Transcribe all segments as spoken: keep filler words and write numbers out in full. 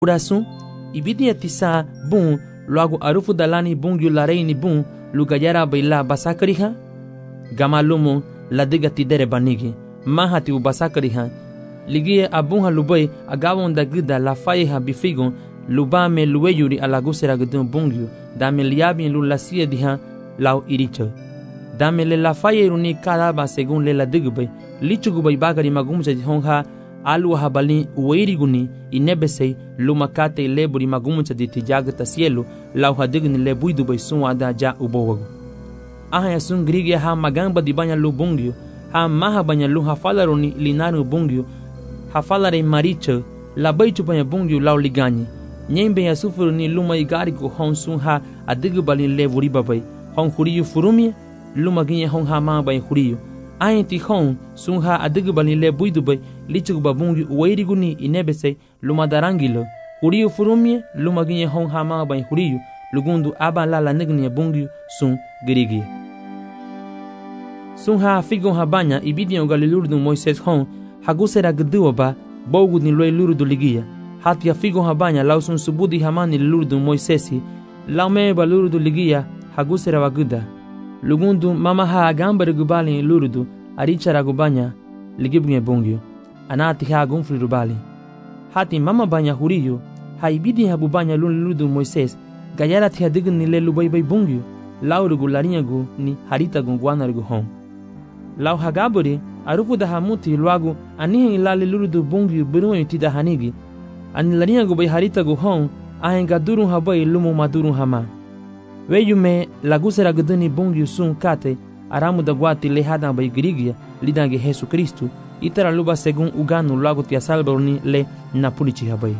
Urasun, ibidia tisa bun, logo arufu dalani bungyu lareini bun, lugayara baila basakariha? Gamalumu la diga tidere banigi, mahati u basakariha. Ligie abunha lubai agawon da gida la faiha bifigon, lubame lueyuri alagusera gudun bungyu, dame liabin lulasia diha lau iricho. Dame le la fairuni karaba según le la digube, lichugubay bagari magumse honha, alu habali uweiriguni inebesei lumakate leburi magumcha di tijagata cielo lau hadigni le buidubay sunwada ja ubowago. Aha sun grige ha magamba di banya lu bungyo, ha maha banya lu hafalaroni linaru bungyo, hafalare maricho, la baichu banya bungyo lau ligani. Nyembe ya sufuru ni luma igarigo hon sun ha adigubali le buribabay, hon huriyu furumie, luma ginye hon ha ma bay huriyu. Ayin ti hon sun ha adigubali le buidubay, lichuguba bungi uweiriguni inebese luma darangilo, huriyu furumie, luma ginye hon ha ma bay huriyu, lugundu aba la la nigni bungi sun girigi. Sun ha figon ha banya ibidion galilurdu Moises hon, hagusera gduwa ba, bogudni loe lurdu ligia. Hatia figon ha banya lau sun subudi hamani lurdu Moisesi, lau meba lurdu ligia, hagusera waguda. Lugundu mama ha agambare gubali lurdu, arichara gubanya, ligibunye bungyo. Anati ha gunfli rubali. Hati mama banya huriyo, ha ibidi ha bubanya lurdu Moises, gayara ti hadigin ni le lubai bay bungyo, lau rugu larinyagu ni harita gungwana rugu hon. Lau hagaburi, arufu da hamuti luagu, anihe ilali lurdu bungyo biruwe ti da hanigi, ani larinyagu bay harita gu hon, ahenga durun habay lumu madurun hama. Weyume lagusera guduni bungyu sun kate aramu da guati lehada bay grigia lidange Jesu Kristu itara luba segun uganu lagu tia salborni le napulichi habay.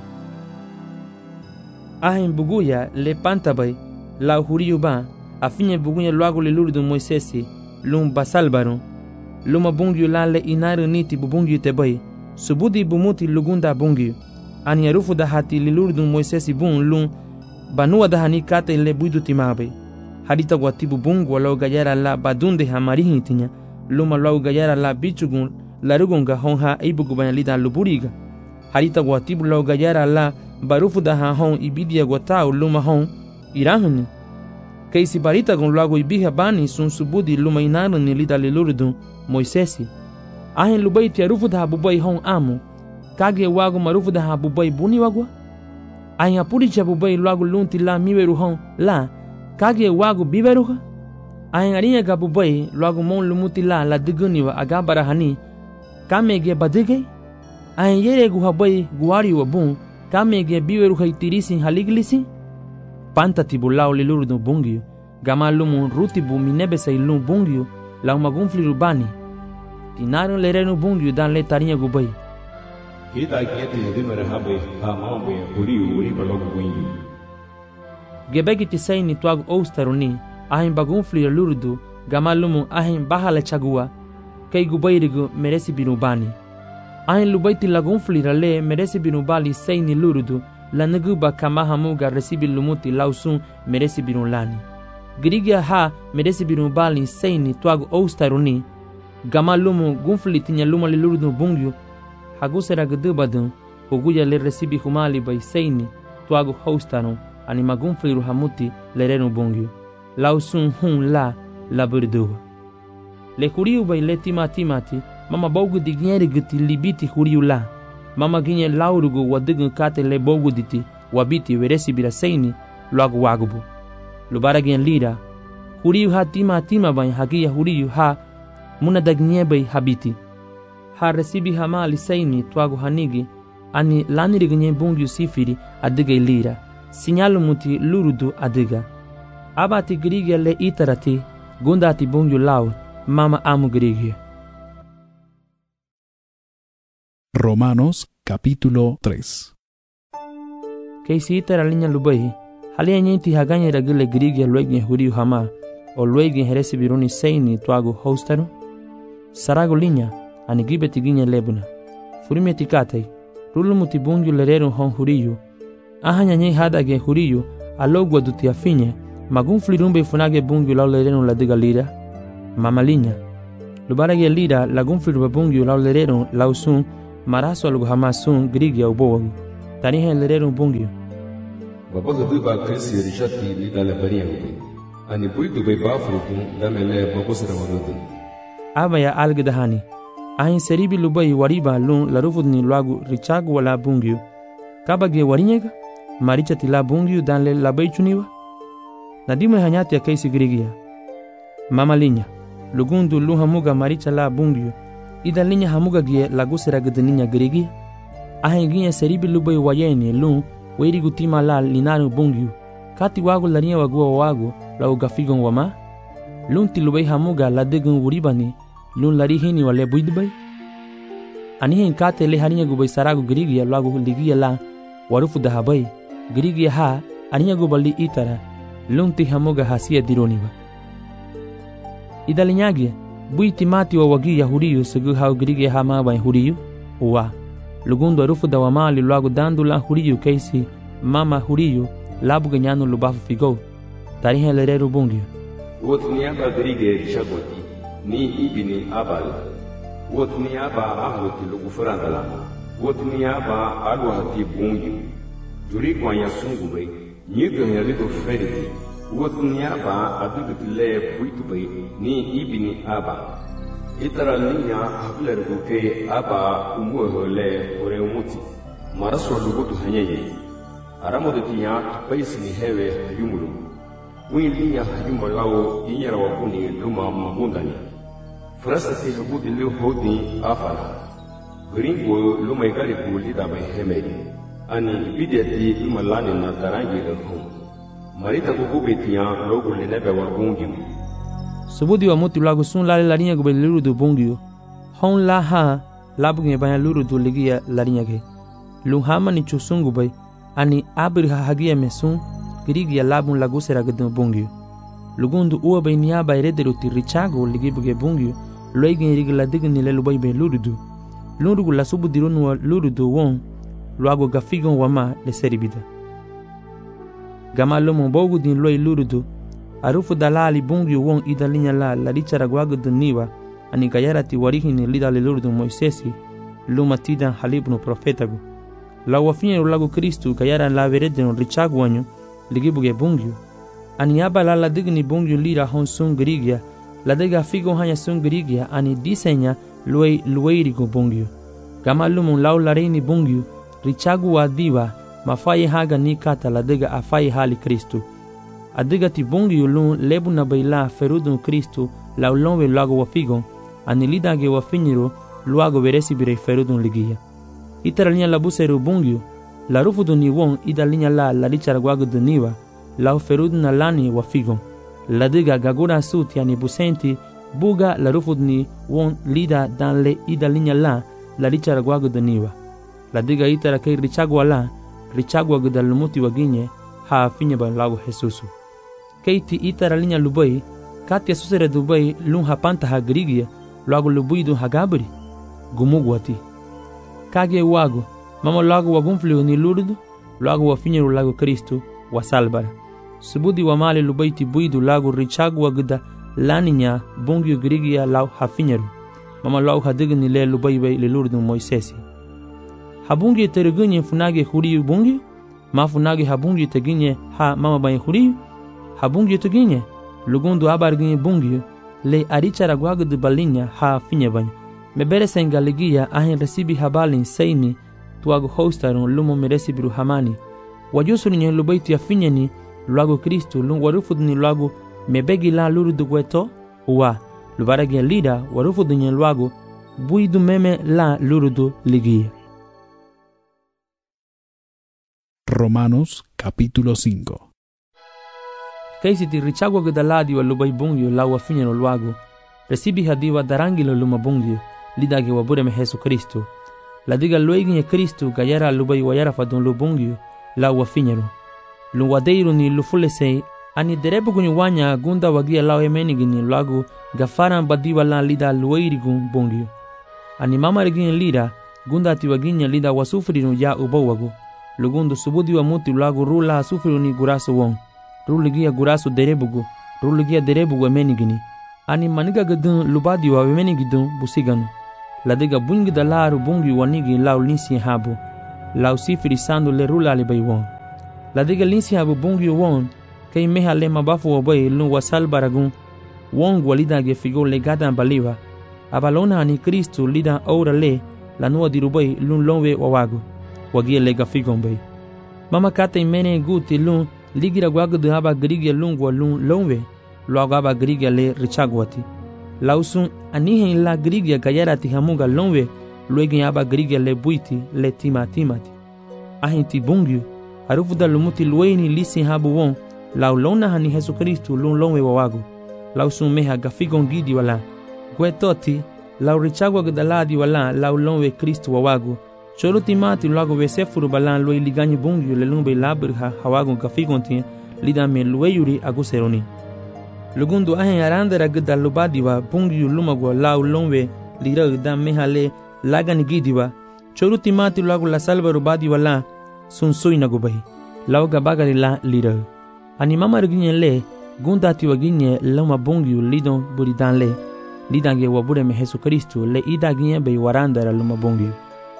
Ahen buguya le panta bay la huriyu ba afinye buguya lagu le lurdu Moisesi lum basalbaron luma bungyu la le inaru niti bubungyu te bay subudi bumuti lugunda bungyu ani arufu da hati le lurdu Moisesi bun lum banua da hani kate le buidu timabe. Harita guatibu bungu lau gayara la badunde ha marihi tinya. Luma lau gayara la bichugun la rugunga honha ibugu banyalida luburiga. Harita guatibu lau gayara la barufu da ha hon ibidia guatau luma hon irahuni. Kaisi barita gun lagu ibiha bani sun subudi luma inaru ni lida lilurdu Moisesi. Ahen lubai tia rufu da ha bubai hon amu. Kage wagu marufu da ha bubai buni wagwa. Ahin apuricha bubai lagu lunti la miweru hon la kage wagu biberuha. Ahin arinya ga bubai lagu mon lumuti la la diguniwa agabara hani kamege badige. Ahin yere gu habai guari wa bun kamege biweru haitirisin haliglisi. Panta tibu lau lilurdu bungyu gama lumun rutibu minebesa ilun bungyu lau magunfli rubani. Tinaru lerenu bungyu dan le tarinya gubai. Kita kieti dimere habe ha mambe huriu uri balogu guinyu. Gebegi tisai ni tuagu oustaruni ahin bagunfli lurdu gamalumu ahin bahala chagua kei gubairigu meresi binubani. Ahin lubaiti lagunfli rale meresi binubali sei ni lurdu la neguba kamahamuga resibi lumuti lausun meresi binulani. Girigia ha meresi binubali sei ni tuagu oustaruni gamalumu gunfli tinya luma li lurdu bungyu hagusera gudubadun huguya le resibi humali bay seini tuagu hostano ani magunfli ruhamuti le renu bungyu lausun hun la la burduwa le huriu bay le tima timati mama bogu digneri guti libiti huriu la mama ginye laurugu wadigun kate le bogu diti wabiti weresibira seini luagu wagubu lubara gen lira huriu ha tima tima bay hagia huriu ha muna dagnye bay habiti ha resibi hamali seini tuagu hanigi ani lanirignye bungyu sifiri adiga lira sinyalu muti lurudu adiga abati grigia le itarati gundati bungyu lau mama amu grigia. Romanos capítulo tres. Keisi itara linya lubai halia nyenti haganye ragile grigia luegne huriu hama o luegne heresibiruni seini tuagu hostaru sarago linya ani gibeti ginye lebuna. Furime tikatei, rulumuti bungyu lerero hon huriyu. Ahanya nye hadage huriyu, alogwa duti afinye, magunfli rumbe funage bungyu lau lerero la diga lira. Mama linya. Lubarage lira, lagunfli rumbe bungyu lau lerero lau sun, maraso alugu hama sun, grigia ubowagu. tarihe lerero bungyo Babaga duba Kristi rishati lidala bariyangu. Ani buidu bay bafrukun damele babusra warudun. aba ya algedahani ahin seribi lubai wariba lun larufudni luagu richagu wala bungyo kabage warinyega maricha tila bungyo danle labai chuniwa nadime hanyati ya kaisi grigia mama linya lugundu lun hamuga maricha la bungyo ida linya hamuga gie lagusera gedeninya grigia ahin gie seribi lubai wayeni lun weiri gutima la linaru bungyo kati wagu larinya wagua wagu la ugafigon wama lun tilubai hamuga la degun wuribani lun lari hini wale buidbai anihin kate le harinya gubai saragu grigia lagu ligia la warufu dahabai grigia ha aninya gubali itara lun ti hamuga hasia dironiwa idalinyagi buiti mati wa wagi yahuriyu segu hau grigia ha ma bai huriyu wa lugundu warufu dawama li lagu dandu la huriyu kaisi mama huriyu labu ganyanu lubafu figo tarihe lereru bungyo Wotniaba grige shagoti ni ibini abal. Wotniaba ahoti lugufurandala. Wotniaba alwahati bunyu. Juri kwa yasungube. Nyiga yalido feriti. Wotniaba adugutile puitube ni ibini aba. Itara niya habler guke aba umuhole ore umuti. Maraswa lugutu hanyeye. Aramodeti ya paisi ni hewe yumulu. Wili ya hajuma lao inyara wakuni luma mabundani. Frasa ti habudi liu hodi afala. Gringo luma igari kulida bai hemedi. Ani bideti luma lani na tarangi lehum. Marita kukubiti ya logu linebe wakungi. Subudi wa muti lagu sun lale larinya gube luru du bungyo. Hon la ha labu nge banya luru du ligia larinya ge. Luhama ni chusungu bai. Ani abir ha hagia mesun. Grigia labun lagusera gedun bungyo. Lugundu uwa bay niaba erederu ti richago ligibuge bungyo. Luegin rigla digni le lubai ben lurudu. Lurugu la subu dirunu lurudu won. Luago gafigon wama le seribida. Gama lomo bogu din loi lurudu. Arufu dalali bungyo won ida linya la la richara guago duniwa. Ani gayara ti warihini lida le lurudu Moisesi. Luma tidan halibnu profetagu. La wafinye lago Kristu gayara la veredenu richago wanyo. Ligibuge bungyo ani aba la la digni bungyo lira hon sun grigia la dega figo hanya sun grigia ani disenya luei lueirigo bungyo gama lumun lau lareini bungyo richagu wa diva mafai haga ni kata la dega afai hali Kristu adiga ti bungyo lun lebu na baila ferudun Kristu lau lonwe lago wa figo ani lidage wa finyiro luago veresi bire ferudun ligia itara linya labuseru bungyo la rufudu ni won ida linya la la richara guago duniwa la ferudu na lani wa figon la diga gagura suti ani busenti buga la rufudu ni won lida dan le ida linya la la richara guago duniwa la diga itara kei richagwa la richagwa gudal lumuti waginye ha finye ba lago Jesusu keiti itara linya lubai katia susere dubai lun hapanta ha grigia lago lubai dun hagabri gumugwati kage wago mama lago wagunfliu ni lurudu, lago wafinyeru lago Kristu, wa salbara. Subudi wa mali lubaiti buidu lago richagu wagda laninya bungyu grigia lau hafinyeru. Mama lau hadigni le lubaibai le lurudu Moisesi. Habungi teregunye funage huriyu bungyu, ma funage habungi teginye ha mama bayi huriyu. Habungi teginye, lugundu abarginye bungyu, le arichara guagdu balinya ha finyebanyo. Mebere senga ligia ahin resibi habalin seini, tuago hostarun lumo meresi biru hamani wajusuni nye lubaiti ya finyeni luago Kristu lung warufudni luago mebegi la lurudu gweto uwa lubaragi lida warufudni nye luago buidu meme la lurudu ligia. Romanos capítulo cinco. Kaisi ti richagwa gudaladi wa lubai bungyo la wa finyeno luago resibi hadiwa darangilo luma bungyo lidage wa bureme Jesu Kristu la diga lueginye Kristu gayara lubai wayara fadun lubungyo la wafinyero lu wadeiru ni lufulese ani derebu gunyi wanya gunda wagia lao emenigini lagu gafaran badiwa la lida lueirigun bungyo ani mama regini lida gunda ati waginya lida wasufrinu ya ubawagu lugundu subudi wa muti lagu rula sufrinu ni gurasu wong ruligia gurasu derebugu ruligia derebugu emenigini ani maniga gadun lubadi wa emenigidun busiganu la diga bungi da laru bungi wanigi lau linsi habu lau sifirisando le rulali bay won. La diga linsi habu bungyo won, kay meha le mabafu wabay lun wasal baragun, won walida ge figo le gadan baliwa, abalona ani Kristo lida ora le, la nua dirubay lun lonwe wawago, wagie lega figon bay. Mama kata imene guti lun, ligira gwago de haba grigya lun gwa lun lonwe, luago haba grigya le richagwati. Lausun anihen la grigya gayarati hamuga lonwe, luegin haba grigya le buiti le tima timati. Ahinti bungyo, harufu da lumuti lueni lisi habu won, lau lona hani Yesu Kristo lun lonwe wawago. Lausun meha gafigon gidi wala. Gwe toti, lau richagwa gdaladi wala lau lonwe Kristo wawago. Choro timati luago vesefuru balan lue liganyi bungyo le lumbe labirha hawago gafigon tien, lida me lue yuri aguseroni. Lugundu ahen arandera gda lubadiwa bungyo lumagwa lau lonwe lira gda meha le lagani gidiwa. Choro timati luago la salva rubadi wala sun sui nagubahi. Lau gabagari la lira. Ani mama ruginye le, gundati waginye lama bungyo lidon buridan le. Lidange wabure me Yesu Kristo le idaginye be warandera luma bungyo.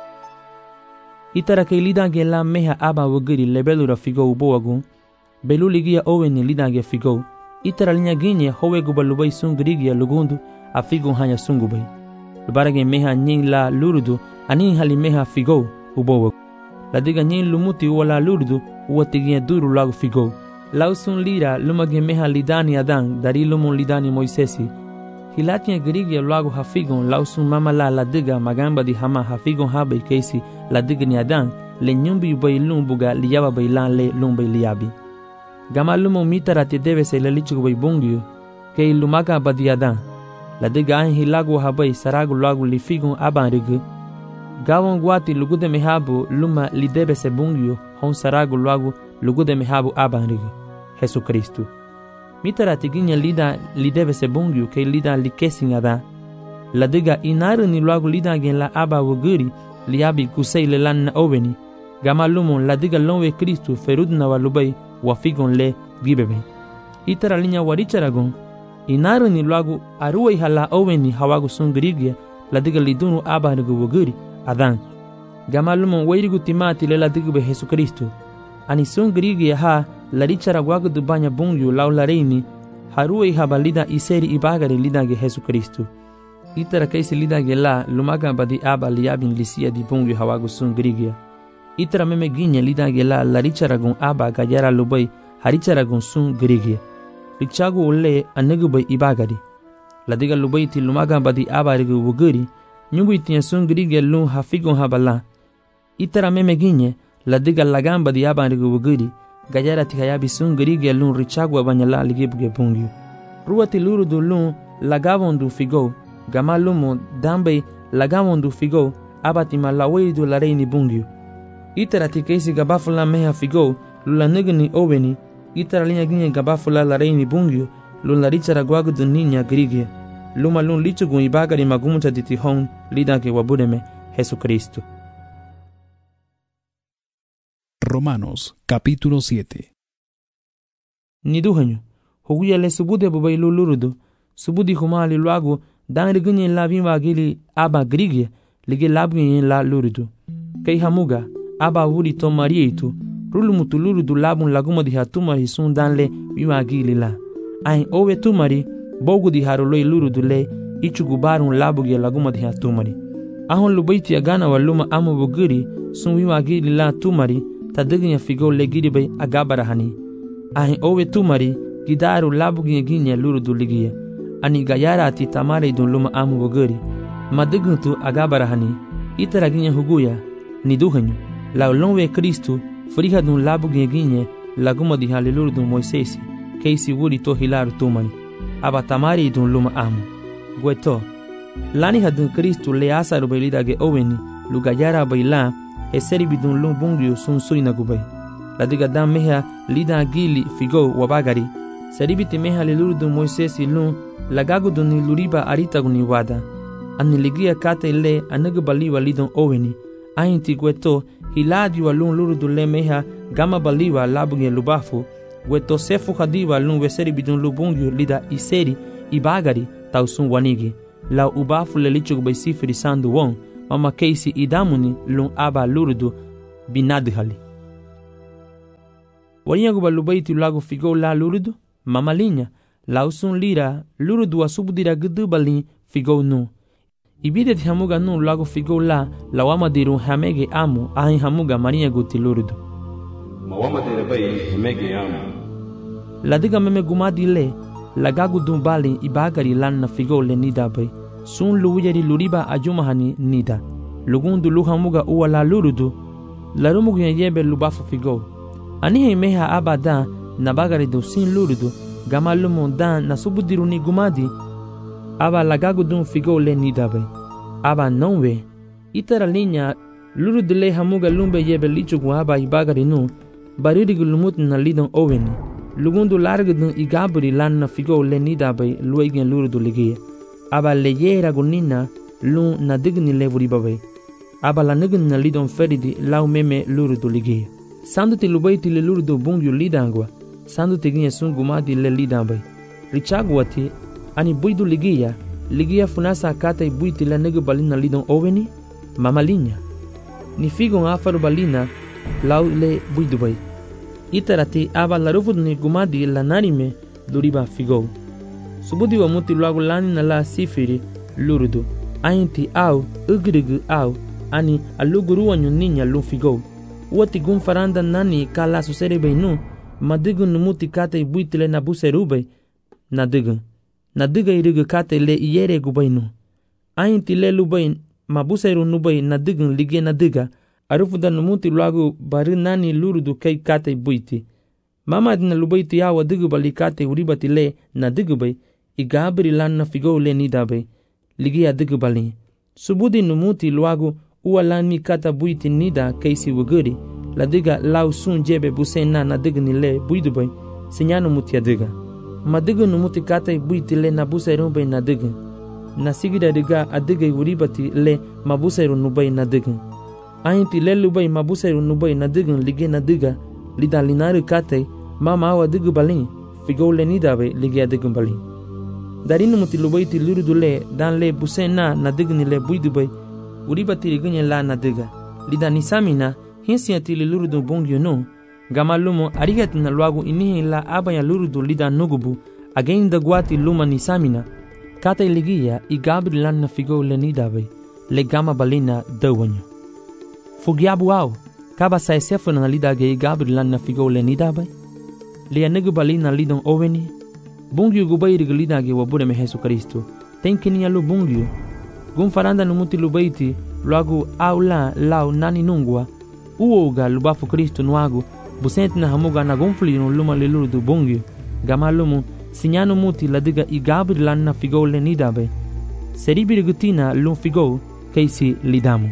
Itara ke lidange la meha aba wagiri lebelura figo uboagun. Belu ligia oweni lidange figo. Itara linya ginye howe gubalubay sungrigia lugundu a figo hanya sungubay. Lubarage meha nying la lurudu ani hali meha figo uboagun. La diga nying lumuti wala lurudu uwatigia duru lagu figo. Lausun lira lumage meha lidani adan dari lumun lidani Moisesi. Hilatia grigia lagu hafigon lausun mama la la diga magamba di hama hafigon habe keisi la diga ni adan le nyumbi bay lumbuga liyaba bay lan le lumbay liyabi. Gama lumo mitara te deve se le lichugo bay bungyo ke lumaga badi adan. La diga an hilagu habay saragu lagu li figon aban rigu. Gawon guati lugude mehabu luma li debe se bungyo hon saragu lagu lugude mehabu aban rigu. Yesu Kristo. Mitara tiginya lida lideve se bungyo ke lida likesin ada. La diga inaru ni luagu lida gen la aba wuguri liabi kusei le lan na oveni. Gama lumon la diga lonwe Kristo ferudna walubay wafigon le gibebe. Itara linya waricharagon. Inaru ni luagu aruwe hala oveni hawagu sungrigia la diga lidunu aba nugu wuguri adan. Gama lumon wairigu timati le la diga be Yesu Kristo. Ani sungrigia ha la richara gwagu dubanya bungyo lau la reini haruwe habalida iseri ibagari lidage Yesu Kristo. Itara kaisi lidage la lumaga badi aba liabin lisia di bungyo hawagu sungrigia. Itara meme ginya lidage la la richara gun aba gajara lubay harichara gun sungrigia. Richagu ule anegubay ibagari. La diga lubay ti lumaga badi aba rigu wuguri nyungu itinya sungrigia lun hafigun habala. Itara meme ginya la diga lagamba di aba rigu wuguri gajara tihayabi sungrigia lun richagwa banyala ligibge bungyo. Ruati lurudu lun lagavondu figo, gama lumo dambe lagavondu figo, abatima laweidu la reini bungyo. Itara tikaisi gabafula meha figo, lula nigni oveni, itara linya ginye gabafula la reini bungyo, lun la richara gwagudu ninya grigia. Luma lun lichugun ibagari magumucha ditihon, lidake wabudeme Yesu Kristo. Romanos capítulo siete. Niduhanyo, huguya le subude bubay lulurudu, subudi humali luagu, dan rigunye la vimba gili aba grigia, lige labgunye la lurudu. Kay hamuga, aba wuri to marietu, rulu mutu lurudu labun laguma di hatumari sun dan le vimba gili la. Ahin owe tumari, bogu di haruloi lurudu le, ichugu barun labugia laguma di hatumari. Ahon lubaiti agana waluma amu buguri, sun vimba gili la tumari, tadiginya figo le giribay agabarahani. Ahin owe tumari gidaru labuginya ginya lurudu ligia. Ani gayara ati tamare dun luma amu buguri. Madiguntu agabarahani. Itara ginya huguya. Niduhanyo. Lau lonwe Kristo friha dun labuginya ginya laguma di hali lurudu Moisesi. Keisi wuri to hilaru tumari. Aba tamare dun luma amu. Gweto. Lani hadun Kristo le asaru bailidage oweni lugayara baila eseri bidun lum bungyo sun sui nagubay. La diga dam meha lida gili figo wabagari. Seribiti meha le lurudu Moisesi lum lagagudu ni luriba aritagu ni wada. Ani ligia kate le anagubaliwa lidon oweni. Ainti gweto hiladi wa lum lurudu le meha gama baliwa labuge lubafu. Gweto sefu hadiwa lum weseri bidun lubungyo lida iseri ibagari tausun wanigi. La ubafu le lichugubay sifiri sandu won. Mama keisi idamuni lun aba lurudu binadhali. Warinyagu balubaiti lago figou la lurudu, mamalinha, la usun lira, lurudu asubudira gudu balin figou nu. Ibide ti hamuga nu lago figou la, la wamadiru hamege amu, ahin hamuga marinyagu ti lurudu. Ma wamadira bai hamege amu. La diga meme gumadi le, la gagu dun balin ibagari lan na figou le nida bai. Sun luwiyari luriba ajumahani nida. Lugundu luhamuga uwa la lurudu, la rumugu yebe lubafu figou. Anihe meha abada na bagari do sin lurudu, gama lumu dan na subudiru ni gumadi, aba lagagu dun figou le nidabe. Aba nonwe, itara linha lurudu le hamuga lumbe yebe lichugu aba ibagari nu, baririgu lumut na lidon oweni. Lugundu largu dun igaburi lan na figou le nidabe luegen lurudu ligie. Aba le yera gunina lu na digni le vuribabe. Aba la nigin na lidon feridi lau meme lurudu ligie. Sandu te lubaiti le lurudu bungyu lidangwa, sandu te ginye sun gumadi le lidambai. Richagwati, ani buidu ligia, ligia funasa akata i buiti le negu balina lidon oveni, mamalinha. Ni figon afaru balina, lau le buidu bai. Itarati aba la rufudu ni gumadi la narime luriba figou. Subudi wa muti luagu lani na la sifiri lurudu, ainti au, ugrigu au, ani aluguru anyu ninya lu figou. Uati gun faranda nani kala susere beinu, madigun numuti kate ibuitile na buserube, nadigun. Nadiga irigu kate le iyere gubainu. Ainti le lubain, mabuseru nubai nadigun lige nadiga, arufuda numuti luagu bari nani lurudu kei kate ibuiti. Mama dina lubaiti ya wadigu bali kate uribati le nadigu bai, igabri lan na figou le nidabe, lige adigu bali. Subudi numuti luagu ua lani kata buiti nida keisi wuguri, la diga lau sun jebe busena na diga ni le buidubai, sinyano muti adiga. Ma diga numuti kata buiti le na busairu bai na diga. Na sigida diga adiga uribati le ma busairu nubai na diga. Ainti le lubai ma busairu nubai na diga lige na diga, lida linari kate, mama awa diga balin, figou le nida bai lige adiga balin. Darinu muti lubai ti lurudu le, dan le busena na diga ni le buidubai, uribati rigunye la na diga. Lida nisamina, hinsi atili lurudu bongyo no, gama lumo arigati na luagu inihi la abaya lurudu lida nugubu, agenda guati luma nisamina, kata iligia i gabri lan na figou le nidabe, le gama balina dawanyo. Fugiabu au, kaba sa esefu na lida ge i gabri lan na figou le nidabe, le anugu balina lidon oweni, bongyo gubai rigu lida ge wabure me Jesu Kristo, tenkini alu bongyo, gun faranda numuti lubaiti, luagu au la lau nani nungwa, uoga lubafu Kristo nuagu, busenti na hamuga na gonfli no luma le lurudu bongyo, gama lumu, sinyano muti ladiga i gabri lan na figou le nidabe, seribiri gutina lum figou, keisi lidamu.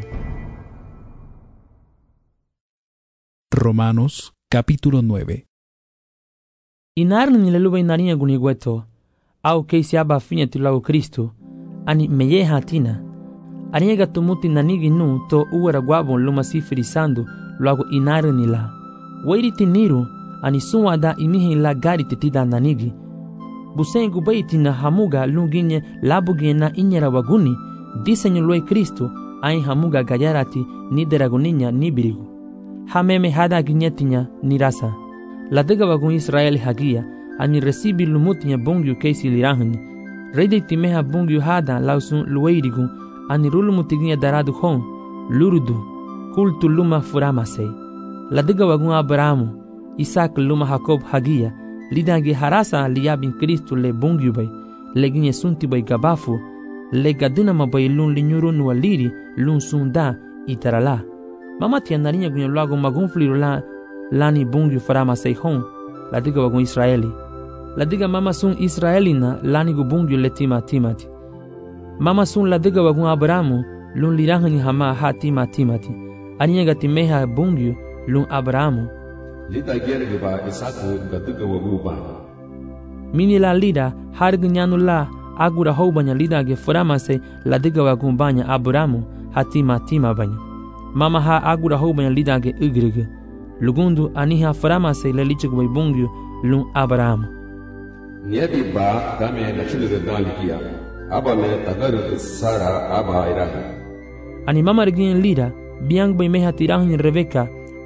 Romanos capítulo nueve. Inarni ni le luba inarinha gunigueto, au keisi aba finya tulagu Kristo, ani meye hatina. Aniega tumuti nanigi nu to uera guabon luma sifiri sandu luagu inari nila. Wairi tiniru ani suwa da imihi la gari titida nanigi. Busen gubaiti na hamuga lunginye labugie na inyera waguni, disenyo lue Kristo ai hamuga gayarati ni deraguninya nibirigu. Hameme hada ginyetinya nirasa. La dega wagun Israeli hagia ani resibi lumutinya bongyu keisi lirahani. Reide timeha bungyu hada lausun lueirigu ani rulumutigia daradu hon lurudu kultu luma furamase. La diga wagun Abrahamu, Isaac luma Jacob hagia lidagi harasa liyabin Kristu le bungyu bay leginye sunti bay gabafu le gadina mabay lun linyuru nuwa liri lun sunda itarala. Mama tianarinya gunyo lago magunfliru la lani bungyu furamase hon la diga wagun Israeli. La diga mama sun Israelina lani gu bungyu le tima timati. Mama sun la diga wagun Abrahamu lun lirahani hama ha tima timati. Aniega timeha bungyu lun Abrahamu. Lida gerge ba Isaku ga diga wagu ba. Mini la lida harg nyanu la agura houbanya lida ge furamase la diga wagun banya Abrahamu ha tima tima banya. Mama ha agura houbanya lida ge ugrige. Lugundu aniha furamase le lichik bay bungyu lun Abrahamu. Niyabi ba dame na chiliga dalikia. Aba me tagaru Sara aba irahi. Ani mama rigin lida biang bay meha tirahin Rebeka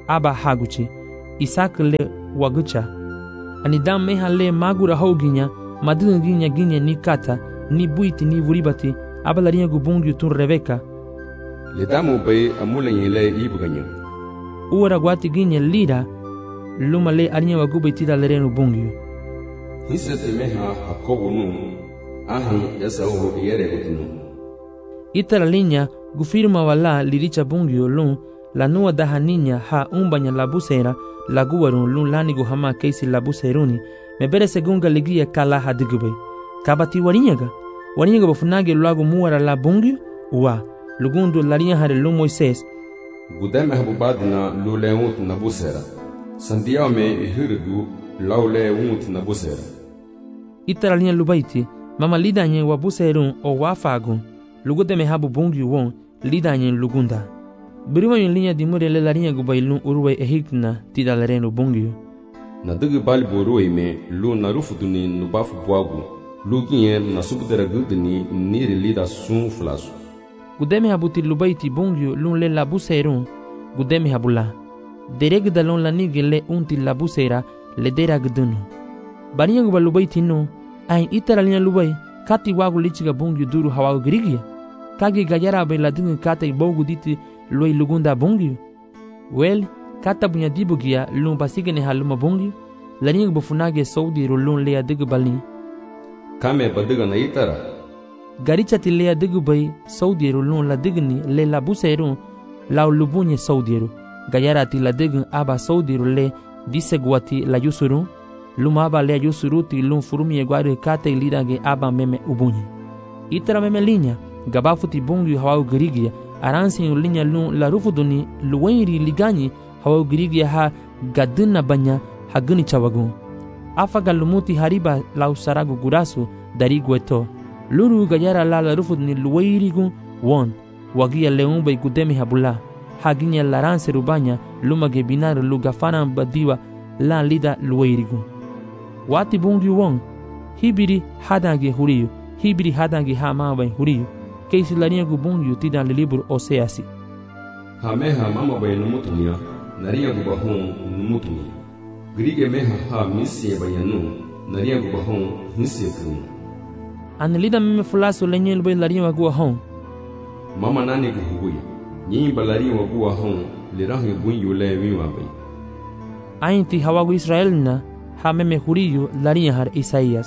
aba haguchi Isaac le wagucha ani dam meha le magura hoginya madun ginya ginya ni kata ni buiti ni vuribati aba larinha gubungu tun Rebeka le damu bay amula yele ibuganya uara gwati ginya lira luma le arinya wagubaiti da lerenu bungu hisete meha akobo nu ahi yasao yere gutunu itara linha gufirma wala liricha bungu lun la nua daha niña ha umbanya la busera la guarun lun lanigo hama keisi la buseruni me bere segunga ligia kala hadigube kabati warinyaga warinyaga bafunage lago muara la bungu wa lugundu larinha hare lu Moises gudeme habubadina lulewut na busera sandiao me ihirgu laule wut na busera itara linha lubaiti mama lidanye wa buserun o wafagu lugudeme habu bungu won lidanye lugunda Biriwa yung linya di mure le larinha gubailun uruwe ehikna tida lereno bungyo. Na dugu bali boruwe me lu na rufuduni nubafu buagu. Lu ginye na subdera gudini niri lida sun flasu. Gudeme habuti lubaiti bungyo lun le labuserun. Gudeme habula. Dereg dalon la nige le unti labusera le dera gudunu. Barinha guba lubaiti no. Ain itara linya lubai kati wagu lichiga bungyo duru hawagu girigia. Kage gajara be la dungu kata ibogu diti loi lugunda bungi wel kata bunya dibugia lum pasigene haluma bungi laringa bufunage saudi rolun le adigu bali kame badiga na itara garicha tile adigu bay saudi rolun la digni le la buseru la lubunye saudi ro gayara ti la digun aba saudi le disegwati la yusuru luma aba le yusuru ti lum furumi egware kata lidage aba meme ubunye itara meme linya gabafuti bungi hawa garigia aransi yung linya lun la rufuduni luwairi ligani hawa girigia ha gadina banya haguni chawagun afaga lumuti hariba la usaragu gurasu dari gueto luru gayara la la rufuduni luwairi gun won wagia leumba igudemi habula haginya laranse rubanya luma gebinar lugafana badiwa la lida luwairi gun wati bungi won hibiri hadange huriyo hibiri hadange hamawa huriyo keisi larinha gubungu tida le libro Oseasi. Hameha mama bay numutunia, naria gubahon numutunia. Grige meha ha misi bayanu, naria gubahon misi kunu. Anelida meme fulaso lenye lbe larinha gubahon. Mama nani guhuguya, nyi balarinha gubahon, lirahi bunyu le miwa bay. Ainti hawagu Israelina, ha meme huriyo larinha har Isaías.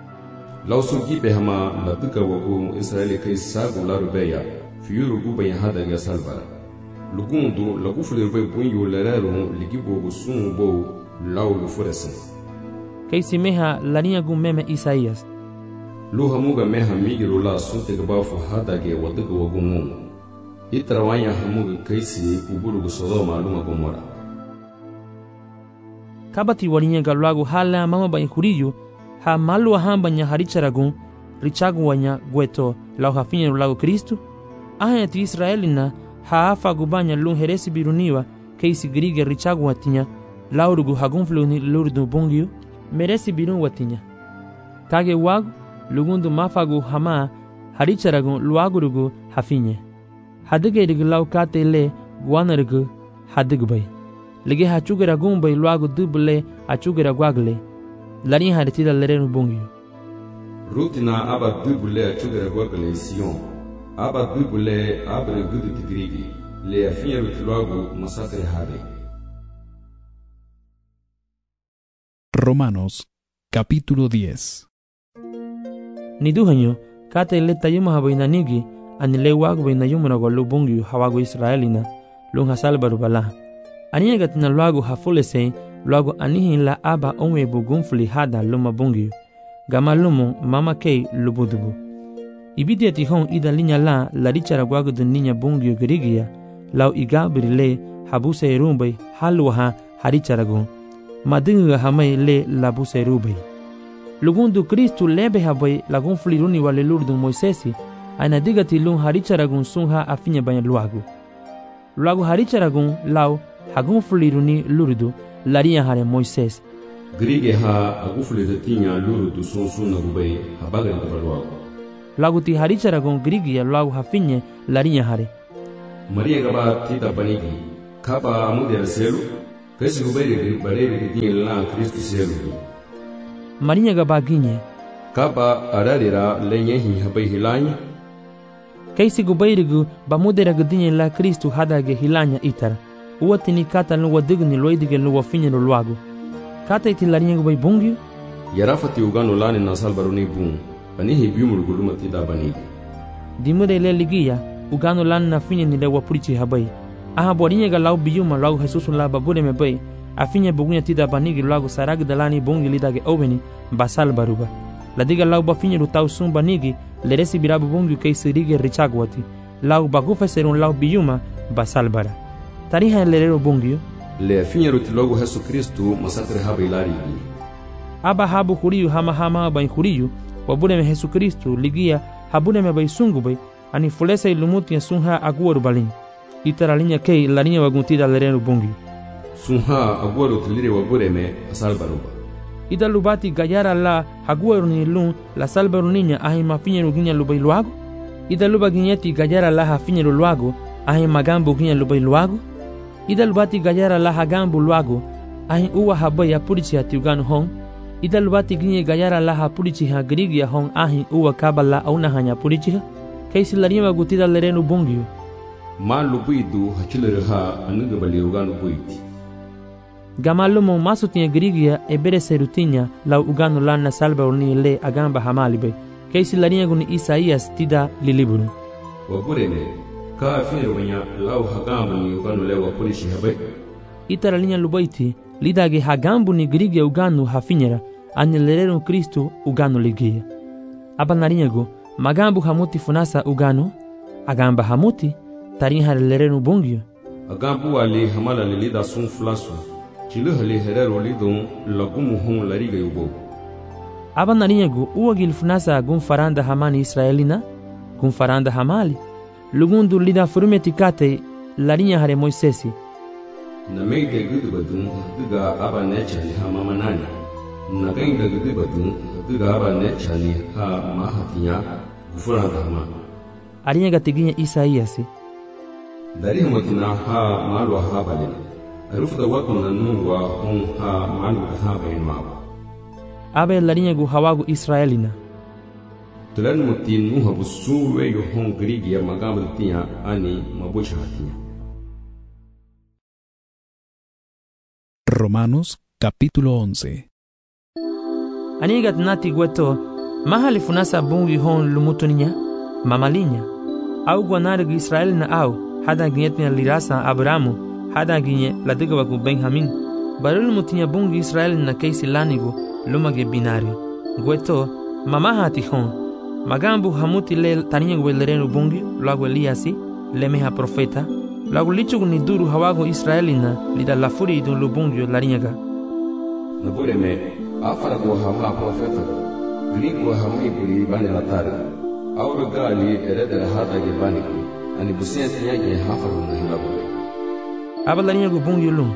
Lausu gibe hama la duka wagu Israeli kai sagu la rubeya fiuru guba ya hada ya salvara lugundu la gufle rube bunyu lerero ligibo gusun bo lau gufuresen kai simeha larinha gu meme Isaías lu hamuga meha migiru la sunte gabafu hada ge waduka wagu ngun itrawanya hamuga kaisi uburu gu Sodoma lunga Gomora kabati warinha galwagu hala mama ba huriyo ha malu hamba nya haricharagun richagu wanya gueto lau hafinye lago Kristu aya ti Israelina ha afa gubanya lun heresi biruniwa keisi grige richagu watinya laurugu hagunfluni lurdu bungyu meresi birun watinya kage wagu lugundu mafagu hama haricharagun luagurugu hafinye hadige rig lau kate le guanarugu hadigbay lege hachugera gumbay luagu dubule hachugera gwagle larinha haritida lerenu bungyu rutina aba dubule chugera gwagle Sion aba dubule abre gudu tigrigi le afia rutluagu masakre hade. Romanos capítulo diez. Niduhanyo kate le tayuma habainanigi anile wagu bainayumuna golu bungyu hawagu Israelina lung hasalbaru bala aniya gatina luagu hafulese luagu anihin la aba onwe bugunfuli hada luma bungyu gama lumu mama kei lubudubu ibidia tihon ida linya la la richara gwagu de ninya bungyu girigia lau igabiri le habuse irumbai halwaha haricharagun madinga hamai le labuse rubai lugundu Kristu lebe habai lagunfuli runi wale lurdu Moisesi aina digati lung haricharagun sunha afinya banya luagu luagu haricharagun lau hagunfuli runi lurdu laria hare Moises grige ha agufuli retinya lurdu sunsuna rubai habaga ndabalwagu lagu ti haricharagun grigi ya lagu hafinye laria hare Maria gaba tita banigi kaba amude selu kesi gubere bare di la Kristo selu Marinha ga baginye kaba ararira lenye hi habai hilanya kaisi gubairigu bamudera gudinye la Kristo hadage hilanya itara uwati ni kata no wadigni loidige no wafinye no luago kata iti larinha gubai bungyu yarafati ugano lani na salbaroni bun ani hi biumul gulumati da bani dimude le ligia ugano lani na finye ni le wapurichi habai aha borinha ga lau biuma lau Jesus la babure me bai afinye bugunya tida banigi lago sarag dalani bungi lidage obeni basal baruba ladiga lau bafinye rutau sum banigi le recibirá bungi kaisi rige richagwati lau bagufa serun lau biuma basal bara tariha lerero bungi le afinye rutilogo Jesus Kristo masakre habilari aba habu huriyu hama hama bai huriyu wabure me Jesus Kristo ligia habune me bai sungu bai ani fulesa ilumuti ya sunha aguwaru balin itaralinha kei larinha waguntida lerero bungi sunha aguwaru tilire wabure me asalbaruba ida lubati gayara la haguwaru ni lun la salbaru niña ahi mafinye ruginya lubai luago ida luba ginyeti gayara la hafinye luago ahi magambo ginya lubai luago ida lubati gayara la hagambo luago ahi uwa habai ya purichi hatiugano hong ida lubati ginye gayara la hapurichi ha grigi ya hong ahi uwa kabala auna hanya purichi ha kaisi larinha wagutida lereno bungio ma lubuidu hachilere ha anuga bali ugano buiti Gamalumo maso tinha grigia e bere serutinha lau ugano lan na salba urni le agamba hamalibe kaisi larinha guni Isaías tida liliburu waburene ka afine wanya lau hagambu ni ugano le wapurishi habai itara linha lubaiti lidage hagambu ni grigia ugano hafinyera ane lerero Kristo ugano ligia aba narinha go magambu hamuti funasa ugano agamba hamuti tarinha lerero bungio agambu ali hamala lilida sun flasu Chile hali herero lidon lagumu hon lariga yubo. Aba narinyagu uwagil funasa gun faranda hamani Israelina gun faranda hamali lugundu lida furumeti kate larinya hare Moisesi. Na meide gudu badun duga aba nechali ha mama nani. Na gainda gudu badun duga aba nechali ha mahatinya gufuranda hama. Arinyaga tiginya Isaías. Dari matina ha malwa ha balina. Arufu da watu na nungwa hon ha malu ha bain mawa. Abe larinha gu hawagu Israelina. Tulan muti nuha busuwe yo hon grigi ya magamba tinya ani mabusha hatinya. Romanos capítulo once. Anigat nati gweto mahali funasa bungi hon lumutuninya mamalinya au gwanargu Israelina au hada ginyetnya lirasa Abramu hada ginye ladiga wagu Benjamin barul mutinya bungi Israel na kaisi lanigo lumage binari gweto mama hati hon magambu hamuti le taninya gwelereno bungi lagu Eliasi lemeha profeta lagu lichugu ni duru hawago Israelina lida lafuri idun lubungi larinyaga nabure me afara go hama profeta gringo hami buri bani latari awra gali eredera hada ge bani ani busiya tinya hafaru na hilabu aba larinha gu bungi lum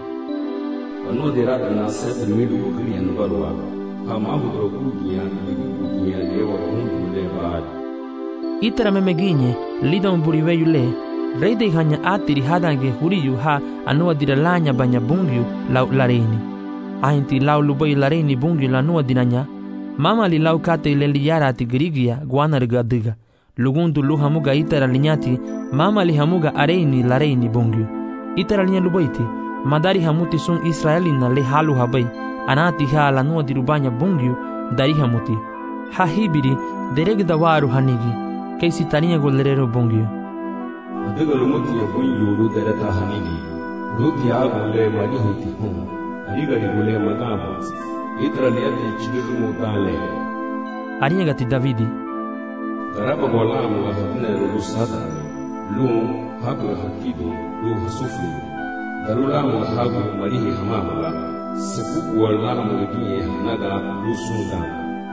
ano derada na sete midu gri an balwa ha ma budro gugia gugia lewa bungi le baad itara memeginye lida umburi veyu le reide hanya atiri hadange huriyu ha anua diralanya banya bungi lau lareini ainti lau lubai lareini bungi lanua dinanya mama li lau kate le liyara ati grigia guanarga diga lugundu lu hamuga itara linyati mama li hamuga areini lareini bungi itara linya lubaiti madari hamuti sun Israelina le halu habai anati ha lanua dirubanya bungiu dari hamuti ha hibiri dereg dawaru hanigi kaisi taninya golerero bungiu adiga lumuti ya bungiu ru dereta hanigi ruti agule mani hiti hum adiga digule magabu itara liyate chigiru mutale arinya gati Davidi daraba golamu wa hadina rusada lu hagu hakidu lu hasufu darula mu hagu marihi hamamala sepuku wala mu giye naga lu sunda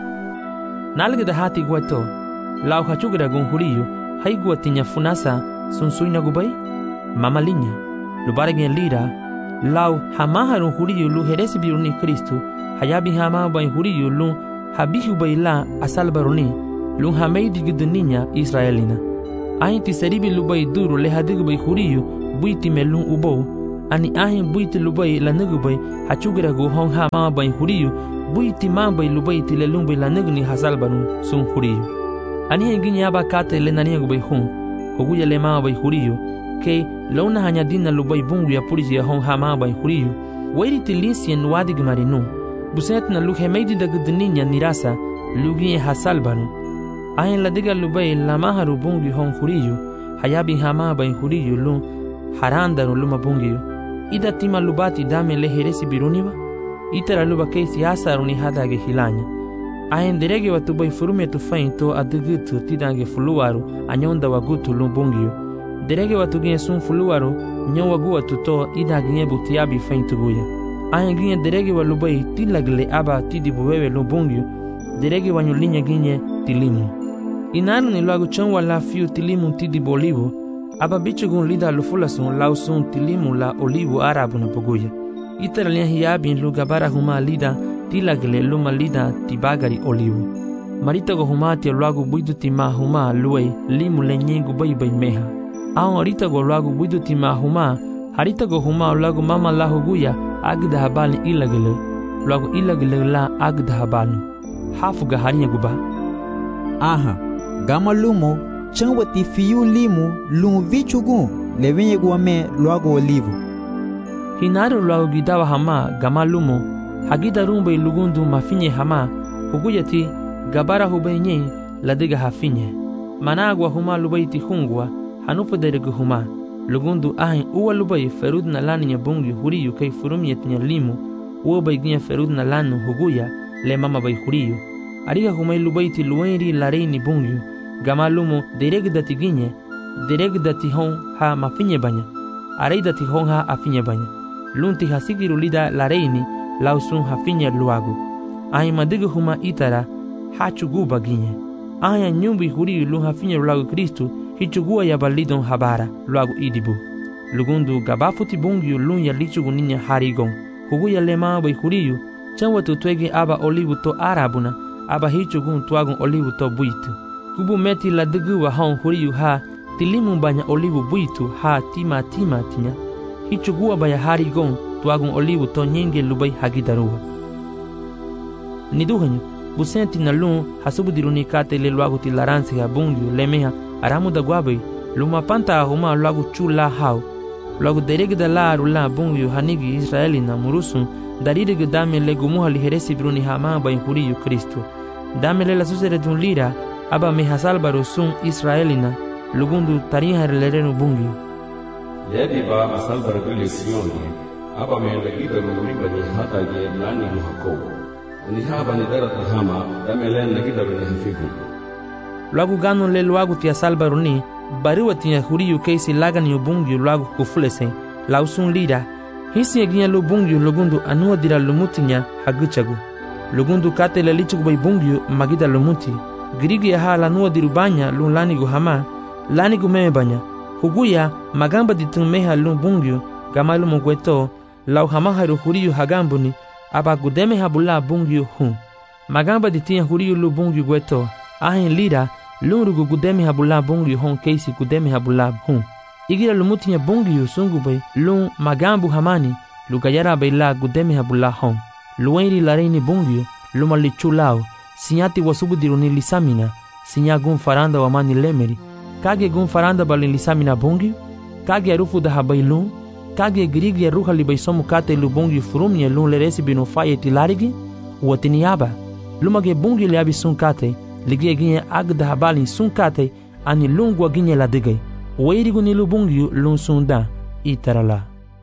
nalga da hati gwato lau hachugra gun huriyu hai gwatinya funasa sunsuina gubai mamalinya lubargen lira lau hamaharu huriyu lu heresi biruni Kristo hayabi hama bai huriyu lu habihu baila asalbaruni lu hameidi giduninya Israelina ainti seribi lubai duru le hadigu bai huriyu buiti melun ubou ani ahin buiti lubai la nugu bai hachugera go hong ha ma bai huriyu buiti ma bai lubai ti le lumbai la nugu ni hasal banu sun huriyu ani hengi aba kate le nani go bai hon hoguya le ma bai huriyu ke launa hanya dinna lubai bungu ya puriji ya hong ha ma bai huriyu wairi ti lisien wadi gmarinu buset na lukhe meidi da gudninya nirasa lugi hasal banu ahin la diga lubai la maharu bungu hong huriyu hayabi hama bai huriyu lu harandaru luma bungu ida tima lubati dame le heresi biruniwa itara luba keisi asaruni hadage hilanya ahin derege watu bai furume tu fainto adugutu tidange fuluwaru anyonda wagutu lumbungiyo derege watu ginye sun fuluwaru nyo wagu watu to ida ginye butiabi faintu guya ahin ginye derege wa lubai tilagle aba tidibu wewe lumbungiyo derege wanyu linya ginye tilimu inaru ni luagu chonwa la fiu tilimu tidibu olivu aba bichugun lida lufulasun lausun tilimu la olivu arabu na poguya itara liya hiyabin lugabara huma lida tilagle luma lida tibagari olivu maritago huma tia luagu buidu tima huma luwe limu le nyengu bai bai meha aon aritago luagu buidu tima huma haritago huma luagu mama la huguya agda habali ilagle luagu ilagle la agda habalu hafuga harinya guba aha gama lumo chanwati fiyu limu lum vichugun levenye guame luago olivu hinaru luagu gidawa hama gama lumo hagida rumbe lugundu mafinye hama huguyati gabara hubenye ladiga hafinye managwa huma lubaiti hungwa hanufaderigu huma lugundu ahin uwa lubai ferud na laninya bungi huriyu kai furumyetinya limu uwa baiginya ferud na lanu huguya le mama bai huriyu ariga humai lubaiti luenri lareini bungi gama lumo deregdati ginye deregdati hon ha mafinye banya areidati hon ha afinye banya lunti hasigiru lida lareini lausun hafinye luagu ahin madigu huma itara hachuguba ginye aya nyumbi huri lu hafinye luagu Kristu hichugua ya balidon habara luagu idibu lugundu gabafuti bungiu lun ya lichugu ninya harigon hugu ya lema bai huriyu chanwa tutwege aba olivu to arabuna aba hichugun tuagun olivu to buitu kubu meti la dugu wa hon huriyu ha tilimu banya olivu buitu ha tima tima tinya hichugua baya harigon tuagun olivu to nyenge lubai hagidaruwa niduhanyu busenti na lun hasubudiruni kate le luagu ti laransi ha bungiu lemeha aramu da guabai luma panta huma luagu chula hau luagu deregda la rula bungiu hanigi Israeli na murusun darirege dame le gumuha liheresi bruni hama bai huriyu Kristu dame le la susere dun lira aba meha salbaro sun Israelina lugundu tariha lerenu bungiu lebi ba asalbaro gule siyoni aba me lagida rumuriba ni hata ge lani muhako ni haba ni darata hama dame le lagida ni hafifu luagu ganu le luagu tia salbaro ni bariwa tia huriyu keisi lagani ubungiu luagu kufulese lausun lira hisi eginya lubungiu lugundu anua dira lumutinya haguchagu lugundu kate le lichugu bai bungiu magida lumuti girigi ya hala nua dirubanya lun lanigu hama lanigu meme banya huguya magamba ditun meha lun bungiu gamalu mugweto lau hama haru huriyu hagambuni aba gudeme habula bungiu hun magamba ditia huriyu lu bungiu gweto ahin lira lun rugu gudeme habula bungiu hon keisi gudeme habula hun igira lumutinya bungiu sungu bai lun magambu hamani lugayara bai la gudeme habula hon luenri lareini bungiu luma lichulao sinyati wasubudiruni lisamina sinya gun faranda wa mani lemeri kage gun faranda balin lisamina bungiu kage arufu da habailun kage girigi ya ruha libaisomu kate lu bungiu furumye lun leresi binu faye tilarigi uwatiniaba lumage bungiu liabi sun kate ligie ginye agda habalin sun kate ani lungwa ginye ladigay weirigu ni lu bungiu lun sunda itarala.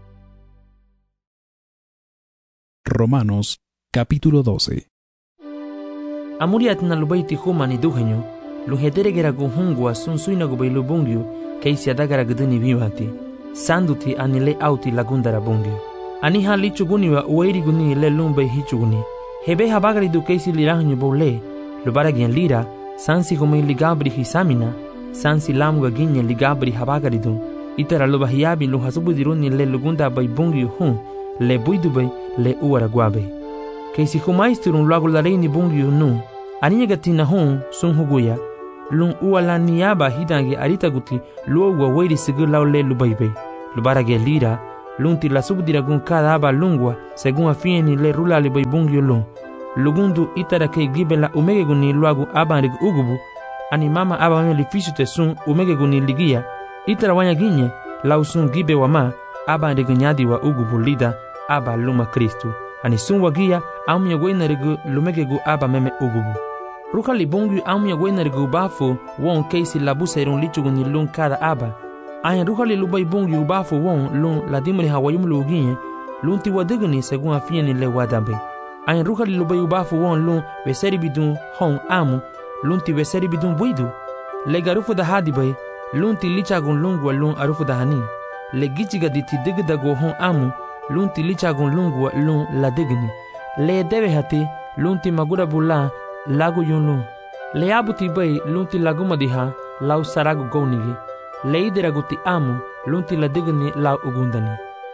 Romanos capítulo doce. Amuriat na lubaiti huma ni duhenyo luhederegera guhungwa sunsuina gubay lubungyu keisi adagara guduni viwati sanduti anile auti lagundara bungyu ani ha lichuguni wa ueri guni le lumbay hichuguni hebe habagari du keisi lirahnyu bole lubaragian lira sansi gumay ligabri hisamina sansi lamuga ginye ligabri habagari du itara lubahiyabi luhasubudiruni le lugunda bay bungyu hun le buidubay le uara guabe keisi humaisturun luagu lareini bungyu nu aninya gatina hon sun huguya lun uala niaba hidange arita guti luwa wairi sigur lau le lubaibe lubarage lira lunti la subdira gun cada aba lungwa según afieni le rula le bay bungyo lun lugundu itara ke gibe la umege guni luagu aba rig ugubu ani mama aba me lifisu te sun umege guni ligia itara wanya ginye la usun gibe wama aba rig nyadi wa ugubu lida aba luma Kristu ani sun wagia amya gwena rig lumege gu aba meme ugubu ruka li bungyo amya gwena rig bafo won keisi labusa iron lichu guni lun kada aba aya ruka li lubay bungyo bafo won lun la dimri hawayum luginye lunti wadigni según afieni le wadabe aya ruka li lubay bafo won lun weseri bidun hon amu lunti weseri bidun buidu le garufu da hadibay lunti lichagun lungwa lun arufu da hani le gichiga diti digda go hon amu lunti lichagun lungwa lun la digni le debe hati lunti magura bula lagu yun lun le abuti bay lunti laguma diha lau saragu gownigi le ideraguti amu lunti la digni lau ugundani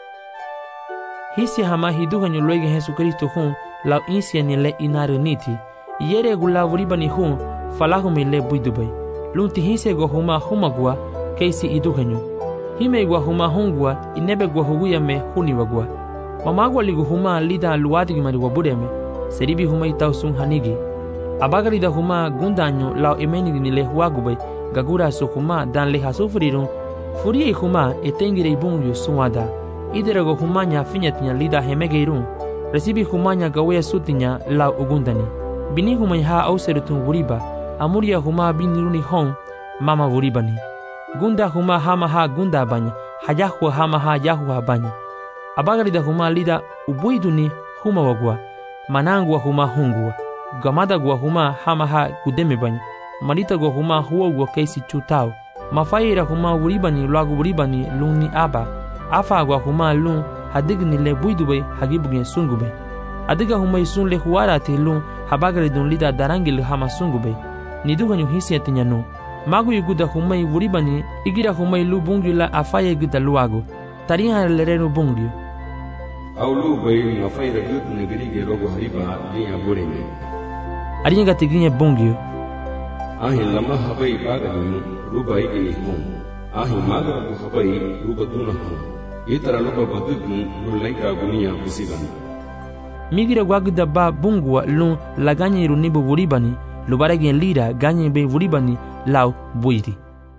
hisi hama hiduhanyo luege Jesu Kristo hun lau insiani le inaru niti yere gula vuribani hun falahumi le buidubay lunti hise go huma humagua keisi iduhanyo hime gua huma hungua inebe gua huguya me huniwagua mamagua ligu huma lida luadigi mariwa bureme seribi huma itau sun hanigi abagarida huma gundanyo lau emenigi ni le huagubay gagura su huma dan le hasufrirun furie huma etengire ibungyo suwada iderago humanya finyatinya lida hemegeirun resibi humanya gawe sutinya lau ugundani bini humanya ha auserutun wuriba amuria huma biniruni hon mama wuribani gunda huma hama ha gunda banya hayahua hama ha yahua banya abagarida huma lida ubuiduni huma wagwa manangwa huma hungwa gamada gwa huma hama ha gudeme banya marita gwa huma huwa gwa keisi chutao mafaira huma wuribani luagu wuribani luni aba afa gwa huma lun hadigni le buidubay hagibugyen sungubay adiga huma isun le huarati lun habagaridun lida darangil hama sungubay niduganyu hisiatinya no magu yuguda huma wuribani igira huma lu bungyu la afaya guda luagu tariha lerenu bungyu Aulu bay mafaira gut negri rogo hariba liya bureme arinya tiginya bungyu ahi lama habai baganu rubai ini hum ahi maga bu habai rubaduna hum itara luba badugun lulaika gunia kusigani migira gwagda ba bungwa lun laganya irunibu wuribani lubaregen lira ganye be wuribani lau buiri.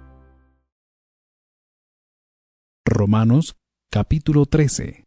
Romanos capítulo trece.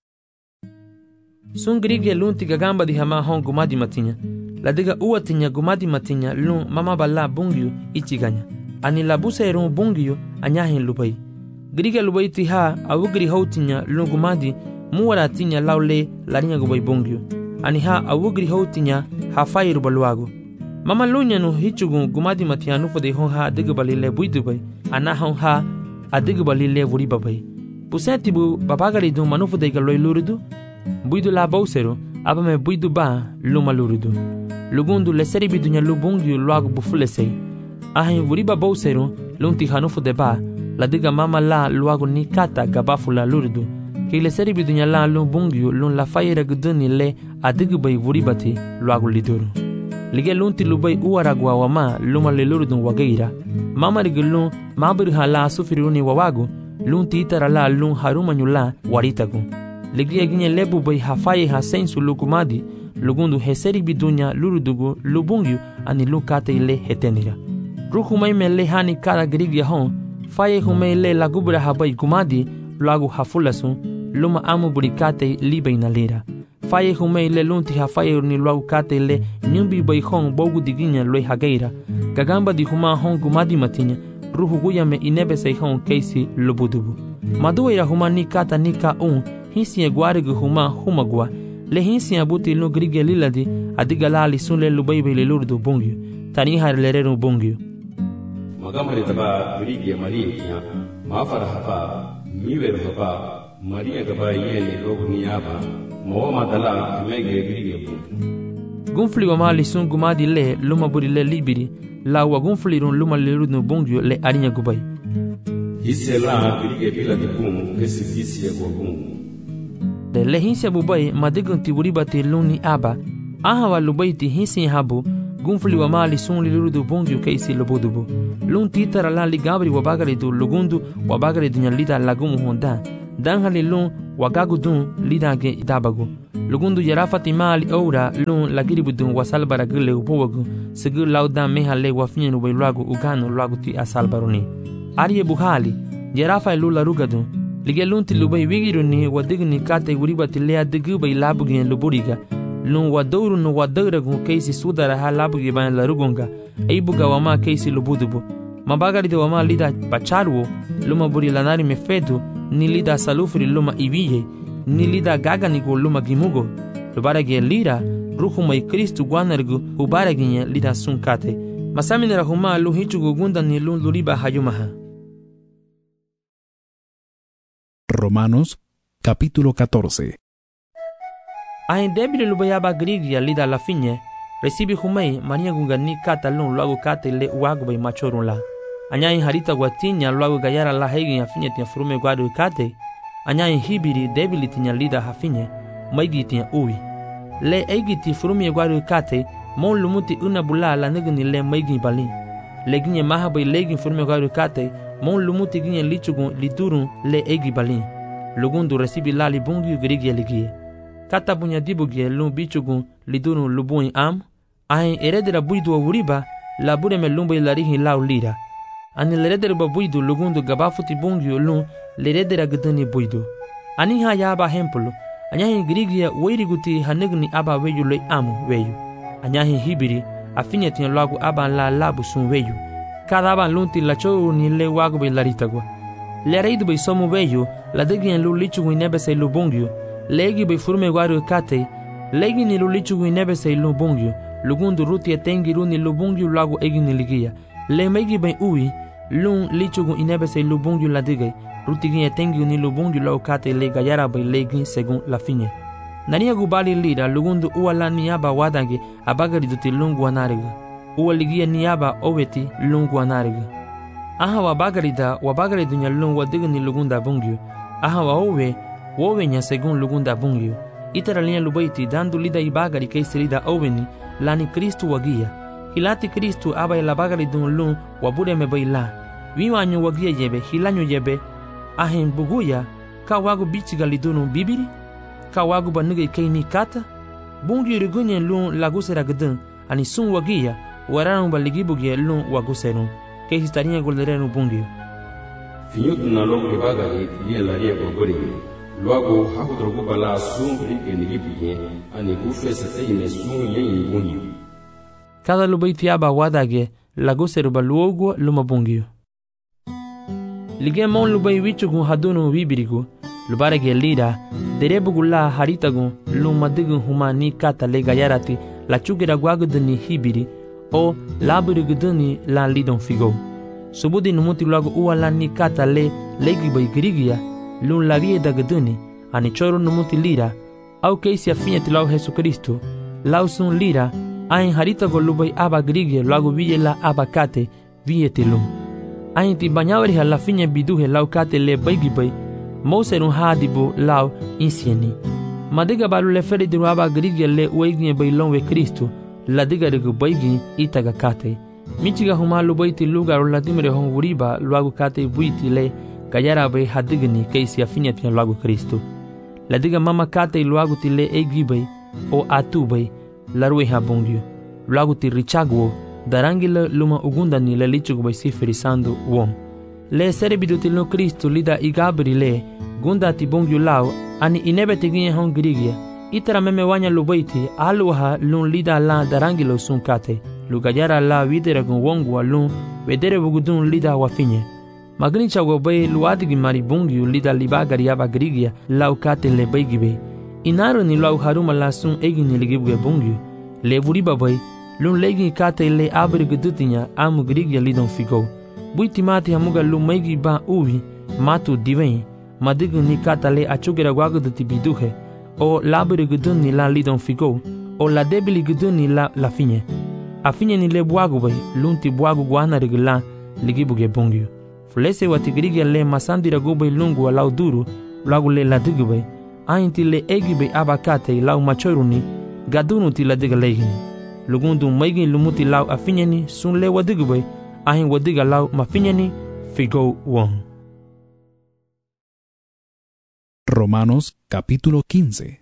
Sun grige lun tiga gamba di hama hon gumadi matinya la diga uwa tinya gumadi matinya lun mama balla bungyu ichiganya ani labusa erun bungyu anyahin lubai grige lubai tiha awugri houtinya lun gumadi muwara tinya laule larinya gubai bungyu ani ha awugri houtinya hafairu balwago mama lunya no hichugun gumadi matianu fode hon ha diga balile buidubai ana hon ha adiga balile vuri babai puseti bu babagari du manufu de galoi lurudu buidu la bausero abame buidu ba luma lurudu lugundu le seri bidunya lubungi luagu bufulesei ahin vuri ba bausero lunti hanufu de ba la diga mama la luagu nikata gabafula lurudu ki le seri bidunya la lubungi lun la fayera guduni le adiga bai vuri bati luagu liduru lige lunti lubai uaragwa wama luma le lurudu wageira mama rigulun mabir hala sufiruni wawagu lunti itara la lun harumanyula waritagu ligia ginye lebu bai hafaye hasensu lukumadi lugundu heseri bidunya lurudugu lubungyu ani lukate ile hetenira ruhumai mele hani kara grigia hon faye humai le lagubra habai kumadi lagu hafulasu luma amu burikate libe inalira faye humai le lunti hafaye ni lagu kate ile nyumbi bai hon bogu diginya loi hageira gagamba di huma hon kumadi matinya ruhu guyame inebe sei hon keisi lubudubu maduwa ira huma nikata nika un hisi guarigu huma humagua le hisi abuti no grige liladi adigalali sunle lubaibe le lurdu bungyu tani har lerenu bungyu magamari taba grige maria mafara haba miweru haba maria gaba yene loguniaba mowa dala mege grige gunfli wa mali sun gumadi le luma buri le libiri la wa gunfli ron luma le lurdu bungyu le arinya gubai hisela grige bila de bum kesifisi ya gum le hinsi abubai madigun tiburibati luni aba aha wa lubaiti hinsi habu gunfli wa mali sun liludu bungyu keisi lubudubu lun titara la ligabri wa bagari du lugundu wa bagari dunya lida lagumu honda dan hali lun wagagu dun lida ge dabagu lugundu yarafati mali ora lun lagiribu dun wasalbara gele upowagu segu lauda mehale wafinyenu bai lagu ugano lagu ti asalbaruni ariye buhali yarafa lula rugadu lige lun tilubai wigiruni wadigni kate uribati lea digu bai labugi luburiga lun wadouru no wadaragu keisi sudara ha labugi ban larugonga eibuga wama keisi lubudubu mabagari de wama lida pacharuo luma buri lanari mefedu ni lida salufri luma ibiye ni lida gaganigo luma gimugo lubarage lira ruhuma i Kristu guanargu ubaraginye lida sunkate masaminera huma lu hichugu gunda ni lun luriba hayumaha. Romanos capítulo catorce. Ain debile lubayaba grigia lida la finye recibi humei mania gunga ni kata lun luagu kate le uagu bay machorun la anyain harita guatinya luagu gayara la hegi ya finye tia furume guadu kate anyain hibiri debili tinya lida hafinye maigi tia ui le egi ti furume guadu kate mon lumuti una bula la negni le maigi balin le ginye maha bay legi furume guadu kate mon lumuti ginye lichugun lidurun le egi balin lugundu recibi la libungi grigia ligie kata bunya dibugie lun bichugun lidurun lubuin am ain eredera buidu wa uriba la bure me lumba ilarihi lau lira ani leredera ba buidu lugundu gabafuti bungi lun leredera gdani buidu ani ha ya ba hempulu anyahi grigia weiriguti hanegni aba weyu le amu weyu anyahi hibiri afinya tin lagu aba la labu sun weyu kada aba lunti la chou ni le wagu be laritagwa le reidu be somu weyu la degien lu lichu inebe se lubungyu legi be furume guaru kate legi ni lu lichu inebe se lubungyu lugundu ruti etengi runi lubungyu lagu egi ni ligia le megi be ui lun lichu inebe se lubungyu la digay ruti gin etengi ni lubungyu lagu kate le gayara be legi segun la finye nania gubali lira lugundu uala ni aba wadangi abagari duti lungu anariga ualigia ni aba oweti lungu anariga aha wabagari da wabagari dunya lungu wadiga ni lugunda bungyu aha wa owe wowe nya segun lugunda bungyu itara linya lubaiti dandu lida ibagari keisi lida oweni lani Kristu wagia hilati Kristu aba ilabagari dun lun wabure mebe la wiwanyu wagia yebe hilanyu yebe ahin buguya ka wagu bichiga lidunu bibiri ka wagu banuge keini kata bungyu rigunye lun lagusera gdun ani sun wagia waranu baligibuge lun waguserun keisi tarinya golderenu bungyu finyutu na logo ibagari liya laria gogori luago hakutrogo bala sun rike nigibuge ani gufesa teyine sun yenyi bungyu kada lubaiti aba wadage laguseru baluogo luma bungyu lige mon lubai wichugun hadunu bibirigu lubarege lira derebugula haritagun lumadigun humani kata le gayarati la chugira guagudani hibiri o laburigudani la lidon figo subudi numuti lagu uala ni kata le legi bai grigia lun lagie dagudani ani choro numuti lira au keisi afinya tilau Jesu Kristo lau sun lira ain haritago lubai aba grigia lagu viye la aba kate viye tilum ain ti banyawri hala finya biduhe lau kate le baigi bai moserun hadibu lau insieni madiga balu le feri diru aba grigia le ueginye bai lonwe Kristo la diga rigu baigi itaga kate michiga humalu baiti lugar la dimre hon uriba luagu kate buiti le gayara bai hadigni keisi afinya tia luagu Kristo la diga mama kate luagu ti le egi bai o atu bai la rue habungyu luagu ti richagwo darangila luma ugunda ni le lichugu bai sifiri sandu wom le serebidu ti lo Kristo lida igabri le gunda ti bungyu lau ani inebe tiginye hon grigia itara meme wanya lubaiti aluha lun lida la darangilo sun kate lugayara la videre gun wongu lun vedere bugudun lida wafinye magni chago bay luadigi mari bungyu lida libagari aba grigia lau kate le baygibe inaru ni lau haruma la sun egini ligibuge bungyu le vuriba bay lun legi kate le abri gudutinya amu grigia lidon figo buiti mati hamuga lu maigi ba uwi matu diven madigu ni kata le achugera guaguduti biduhe o laburi guduni la lidon figo o la debili guduni la la finye a finye ni le buagu bay lunti buagu guana regla ligibuge bungyu flese watigrigia le masandira gubay lungu lau duru lagu le la digubay ainti le egibay abakate lau machoruni gadunu ti la diga legini lugundu maigi lumuti lau a finye ni sun le wadigubay ahin wadiga lau ma finye ni figo won Romanos capítulo quince.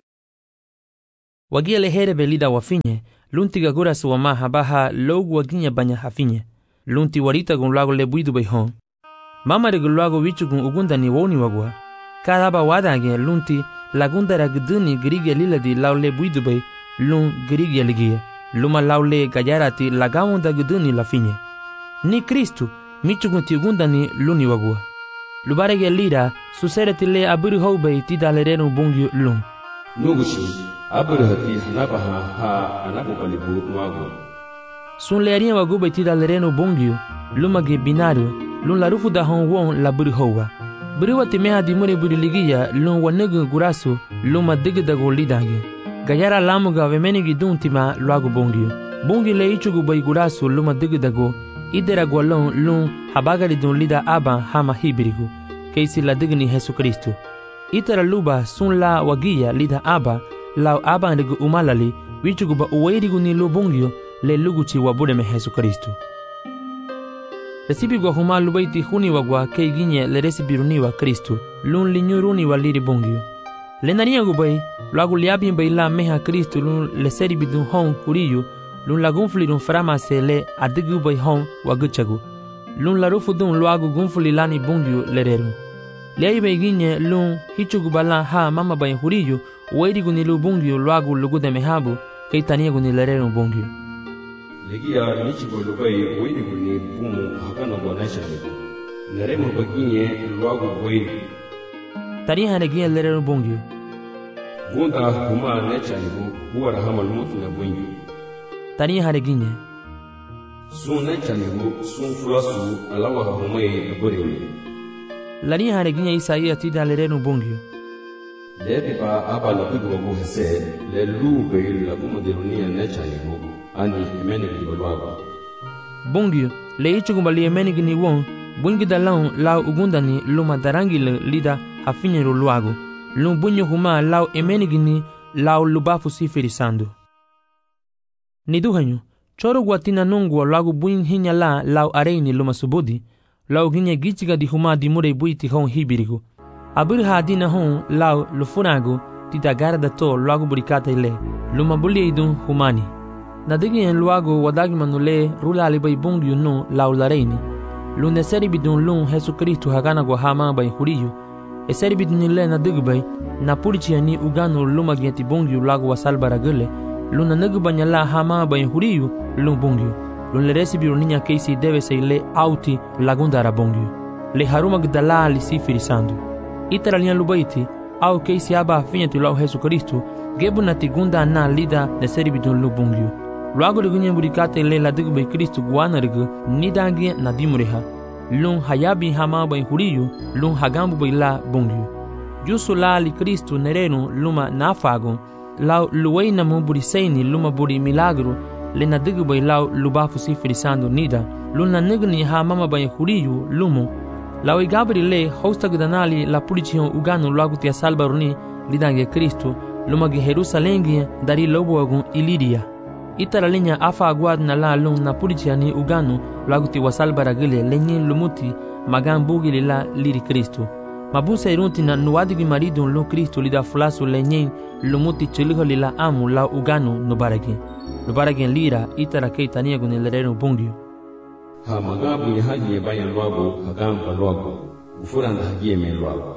Wagia lehere belida wafinye, lunti gagura suwama habaha logu waginya banya hafinye. Lunti warita gun lago lebuidu bayhon. Mama de gulago wichu gun ugunda ni woni wagwa. Kadaba wadage lunti lagunda ragduni grige liladi lau lebuidu bay lun grige ligia. Luma laule gajarati lagawunda gduni lafinye. Ni Kristu michu gun ti ugunda ni luni wagwa. Lubarege lira susereti le aburi houbay ti dalerenu bungyu lun. Nugushi aburi hati hanabaha ha anabubalibu nwago. Sun learinha wagubay ti dalerenu bungyu lumage binario lun larufu da hon won la buri houwa. Buri wati meha di mure buri ligiya lun wanegu gurasu luma digdago lidange. Gayara lamuga vemenigi duntima luago bungyu. Bungyu le ichugu bay gurasu luma digdago idera gwalon lun habagari dun lida aba hama hibirigu keisi la digni Jesu Kristu. Itara luba sun la wagiya lida aba lau aba ndigu umalali wichugu ba uwairigu ni lu bungyo le luguchi wabure me Jesu Kristu. Resibi gwa huma lubaiti huni wagwa kei ginye le resibiruni wa Kristu lun linyuruni wa liri bungyo. Le nariya gubay luagu liabi mbay la meha Kristu lun le seri bidun hon huriyu lun la gunfuli dun faramase le adigu bay hon waguchagu. Lun la rufu dun luagu gunfuli lani bungyu lereru. Liai bay ginye lun hichugu bala ha mama bay huriyu uwairigu ni lu bungyu luagu lugude mehabu kei taniagu ni lereru bungyu. Legia michigo lubai uwairigu ni bumu hakana gwa naishanigu. Neremu baginye luagu uwairigu. Taniha negia lereru bungyu. Gunda huma naishanigu uwara hama lumutu na bungyu. Tani hare ginye. Sun naishanigu sun fulasu alawa humaye aburewe. Lani hare ginye Isaia ti dalerenu bungyu. Lebi ba aba labigu wagu hese le lube la kumaderunia naishanigu ani emeni kibalwaga. Bungyu le ichugu bali emeni gini won bungi dalau lau ugundani luma darangi le lida hafinyeru luago. Lum bunyo huma lau emeni gini lau lubafu sifirisando. Niduhanyo, choro guatina nungwa lagu buin hinya la lau areini luma subudi, lau ginya gichiga di huma di mure buiti hon hibirigo. Abir hadina hon lau lufunago ti dagara da to lagu burikata ile, luma buli idun humani. Nadigi en luago wadagi manule rula alibay bungyu no lau lareini. Lune seri bidun lun Jesu Kristu hagana gwa hama bay huriyo, e seri bidun ile nadigi bay, na purichi ani ugano luma giati bungyu lagu wasal baragule, luna nagu banyala hama bay huriyu lun bungyu. Lun le resibiru ninya keisi deve se le auti lagundara bungyu. Le haruma gdala li sifirisando. Itara lian lubaiti, au keisi aba afinya tu lau Jesu Kristu, gebu na tigunda na lida ne seribidun lu bungyu. Luago ligunye burikate le la digu bay Kristu guana rigu, nidangi na dimureha. Lun hayabi hama bay huriyu, lun hagambu bay la bungyu. Jusu la li Kristu nerenu luma nafago, lau luwei na mo buri seini luma buri milagro le na digu bay lau lubafu sifirisando nida luna nigni ha mama bay huriyu lumo lau igabri le hosta gudanali la pulichion ugano lagu tia salbaruni lidange Kristo luma ge Jerusalengi dari lobo agun ilidia itara linya afa aguad na la lun na pulichiani ugano lagu tia wasalbaragile lenye lumuti magambugi la liri Kristo. Mabusa irunti na nuwadigi marido lo Kristo lida fulasu lenyen lumuti chiliho lila amu la ugano nubaragi. Nubaragi lira itara kei taniago ni lerenu bungyu. Ha magabu ya haji ya bayan luago hagamba luago. Ufuranda haji me luago.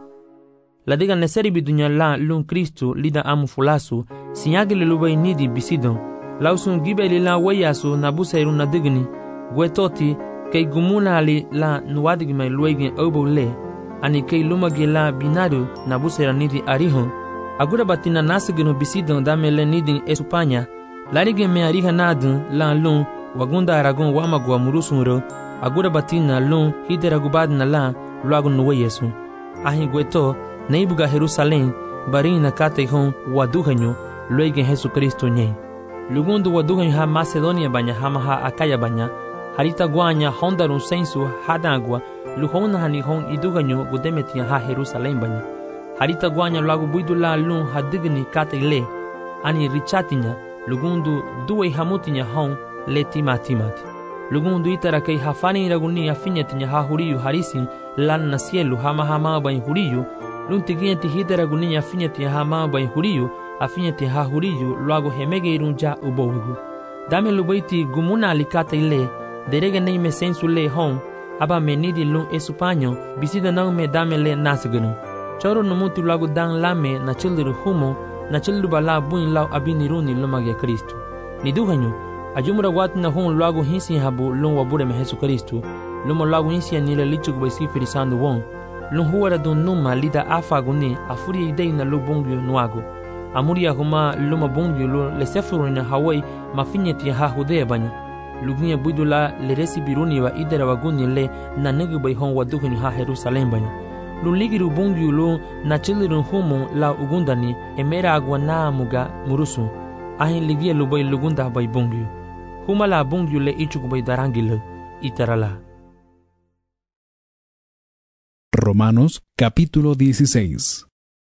Ladiga neseri bidunya la lun Kristo lida amu fulasu sinyagi lilubay nidi bisidon. Lausun gibe lila wayasu nabusa irun na digni. Gwetoti kei gumuna li la nuwadigi mai luegin obo le. Ani kei lumage la binario na busera nidi arihon. Agura batina nasigino bisidon damele nidin esupanya. Larige me ariha nadun la lun wagunda aragon wamagwa murusunro. Agura batina lun hidera gubad na la luagun nuwe yesu. Ahin gweto na ibuga Jerusalem barin na kate hon waduhanyo luege Jesu Kristo nye. Lugundu waduhanyo ha Macedonia banya hama ha Akaya banya. Harita guanya hondarun sensu hadagwa. Luhona hani hon iduganyo gudemetia ha Jerusalem banya. Harita guanya lagu buidu la lun hadigni kate le. Ani richatinya lugundu duwe hamutinya hon le timatimati. Lugundu itara kei hafani iraguni afinyatinya ha huriyu harisi lan na sielu hama hama bany huriyu lun tiginha ti hidera guninha afinha ti hama bai huriyu afinha ti ha huriyu logo hemegeirun ja ubowigu dame lubaiti gumuna alikata ile derega nem me sensu le hon aba menidi lun esupanyo bisida não me dame le nasgunu choro no mutu logo dan lame na childiru humo na childiru bala buin lau abiniruni lumage Kristo ni duhanyo ajumura wat na hon logo hinsi habu lun wabure me Jesu Kristo lumo logo hinsi anile lichuk basi firisando won lun huara dun numa lida afaguni afuri idei na lubungyo nuago amuria huma luma bungyo lo le sefurina hawai mafinyeti ha hudea banya lugunya budula le resibiruni wa idera waguni le na negu bai hon waduhuni ha Jerusalem banya luligiru bungyo lo na chilirun humo la ugundani emera agwa na muga murusu ahin ligia lubai lugunda bai bungyo huma la bungyo le ichuk bai darangile itarala. Romanos capítulo dieciséis.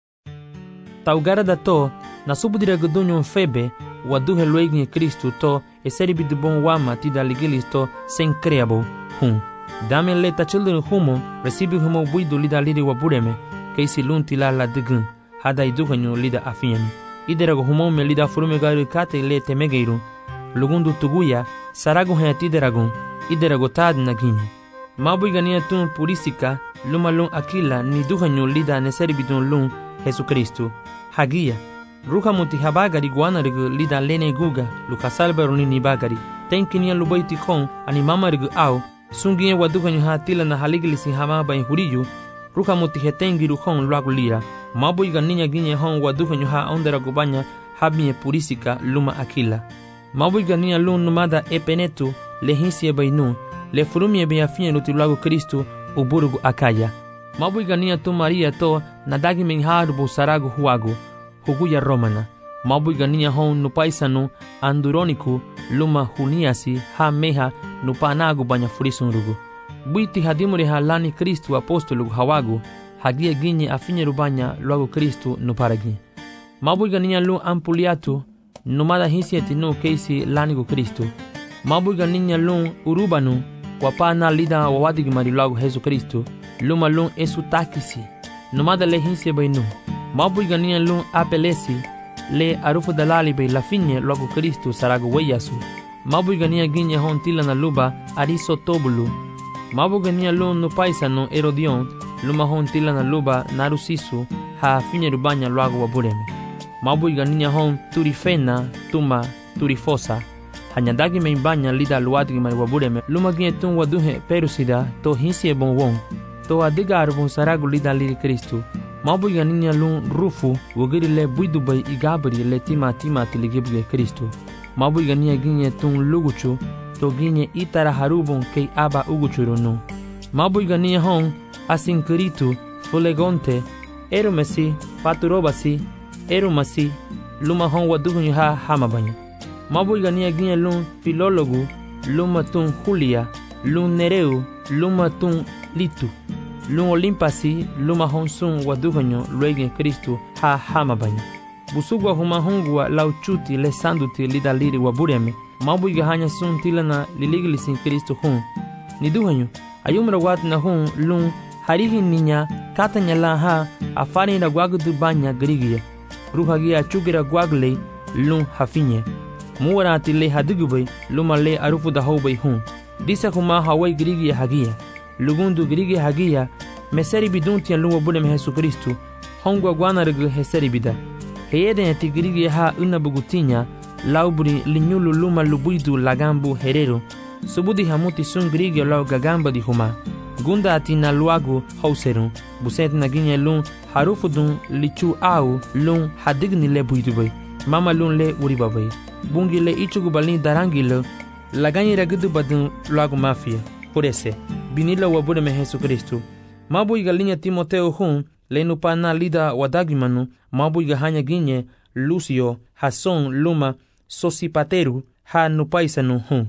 Taugara da to na subudira gudunyo febe waduhe luegni Kristo to eseri bidubon wama tida ligilis to sen creabo hum dame le ta children humo recibi humo buidu lida lidi wabureme keisi lunti la la digun hada iduhanyo lida afiani idera go humo me lida furume garu kate le temegeiru lugundu tuguya sarago hayati deragon idera go tad naginye mabui gania tun purisika luma lun akila ni duhanyo lida neseri bidun lun Jesu Kristo hagia ruha muti habagari guanarigu lida lene guga luka salberuni ni bagari tenkinia lubaiti kon ani mamarigu au sungie waduganyo hatila na haligilisi hamaba in huriyu ruha muti hetengiru kon luagu lira mabui ganinya ginye hon waduganyo ha ondera gubanya habie purisika luma akila mabui ganinya lun numada epenetu le hinsie bainu le furumie be afien luti luagu Kristo uburugu akaya mabui ganinya tu Maria to nadagi menharu saragu huagu huguya romana mabui ganinya hon nupaisanu anduroniku luma huniasi ha meha nupanagu banya furisunrugu buiti hadimuri halani Kristo apostolu hawagu hagia ginye afinye rubanya luagu Kristo nuparagi mabui ganinya lu ampuliatu numada hinsieti nu keisi lanigu Kristo mabui ganinya lu urubanu wapana lida wawadigi mari luagu Jesu Kristo luma lun esu takisi numada le hinsie bainu mabui ganinya lun apelesi le arufu dalali be lafinye luagu Kristo saragu weyasu mabui ganinya ginye hon tila na luba ariso tobulu mabu ganinya lun nupaisano erodion luma hon tila na luba narusisu ha finye rubanya luagu wabureme mabui ganinya hon turifena tuma turifosa hanyadagi meimbanya lida luadigi mari wabureme luma ginye tun waduhe perusida to hinsie bonwon to adiga arbon saragu lida liri Kristo mabui ganinya lun rufu wogiri le buidu bai igabri le tima tima tiligibge Kristo mabui ganinya ginye tun luguchu to ginye itara harubon kei aba uguchurunu mabui ganinya hon asinkiritu fulegonte erumesi paturobasi erumasi luma hon wadugunyu ha hamabanya mabui ganinya ginye lun filologu luma tun Julia lun Nereu luma tun Litu lun olimpasi luma hon sun waduganyo luegin Kristo ha hamabanya busugwa huma hongwa lauchuti le sanduti lida liri wabureme mabui gahanya sun tilana liligilisin Kristo hun niduhanyo ayumra wat na hun lun harihin ninya katanya la ha afani na gwagudu banya grigia ruhagia chugira gwagle lun hafinye muwarati le hadugubay luma le arufu da hobay hun disa huma hawai grigia hagia lugundu grigia hagia meseri biduntia luwa bulem Jesu Kristo hongwa gwanargu heseri bida heyeden ti grigia ha unabugutinya laubri linyulu luma lubuidu lagambu herero subudi hamuti sun grigia lau gagamba di huma gunda atina luagu hauserun buset na ginye lun harufu dun lichu au lun hadigni le buidubay mama lun le uribabay bungi le ichugu balini darangi le laganyi ragudu badun luagu mafia por ese binila wabure me Jesu Kristo mabu igalinya Timoteo hun le nupana lida wadagimanu mabu igahanya ginye Lucio Hason luma Sosipateru ha nupaisanu hun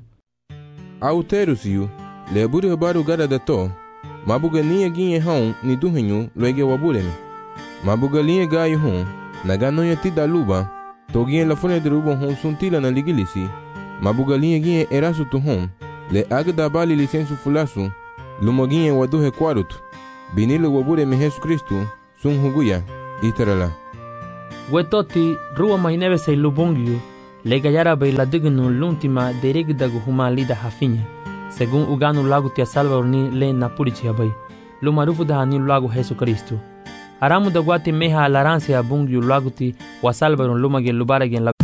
Auterusiu le bure baru gada da to mabu ganinya ginye hun ni duhinyu luege wabure me mabu galinha gaio hun na ganonha tida luba toginha la fone de rubo hun suntila na ligilisi mabu galinha ginhe erasu tu hun le agda bali licensu fulasu lumoginha wadu he quarutu binilo wabure me Jesus Cristo sun huguya, itarala. Wetoti ruwa mahinebe say lubongyu, le gayara bay la dignu l'ultima derigdagu huma lida hafinya, según uganu lagu tia Salvador ni le napurichi abay, lo marufu da ni lagu Jesucristo. Aramu da guati meha alaranse bungyu laguti wa Salvador lumagel lubaragen la.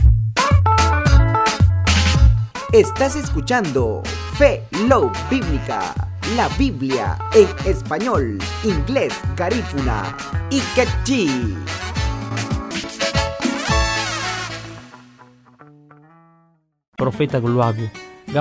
Estás escuchando Fe Love Bíblica, la Biblia en español, inglés, garífuna y quechí. Profeta Guluagu.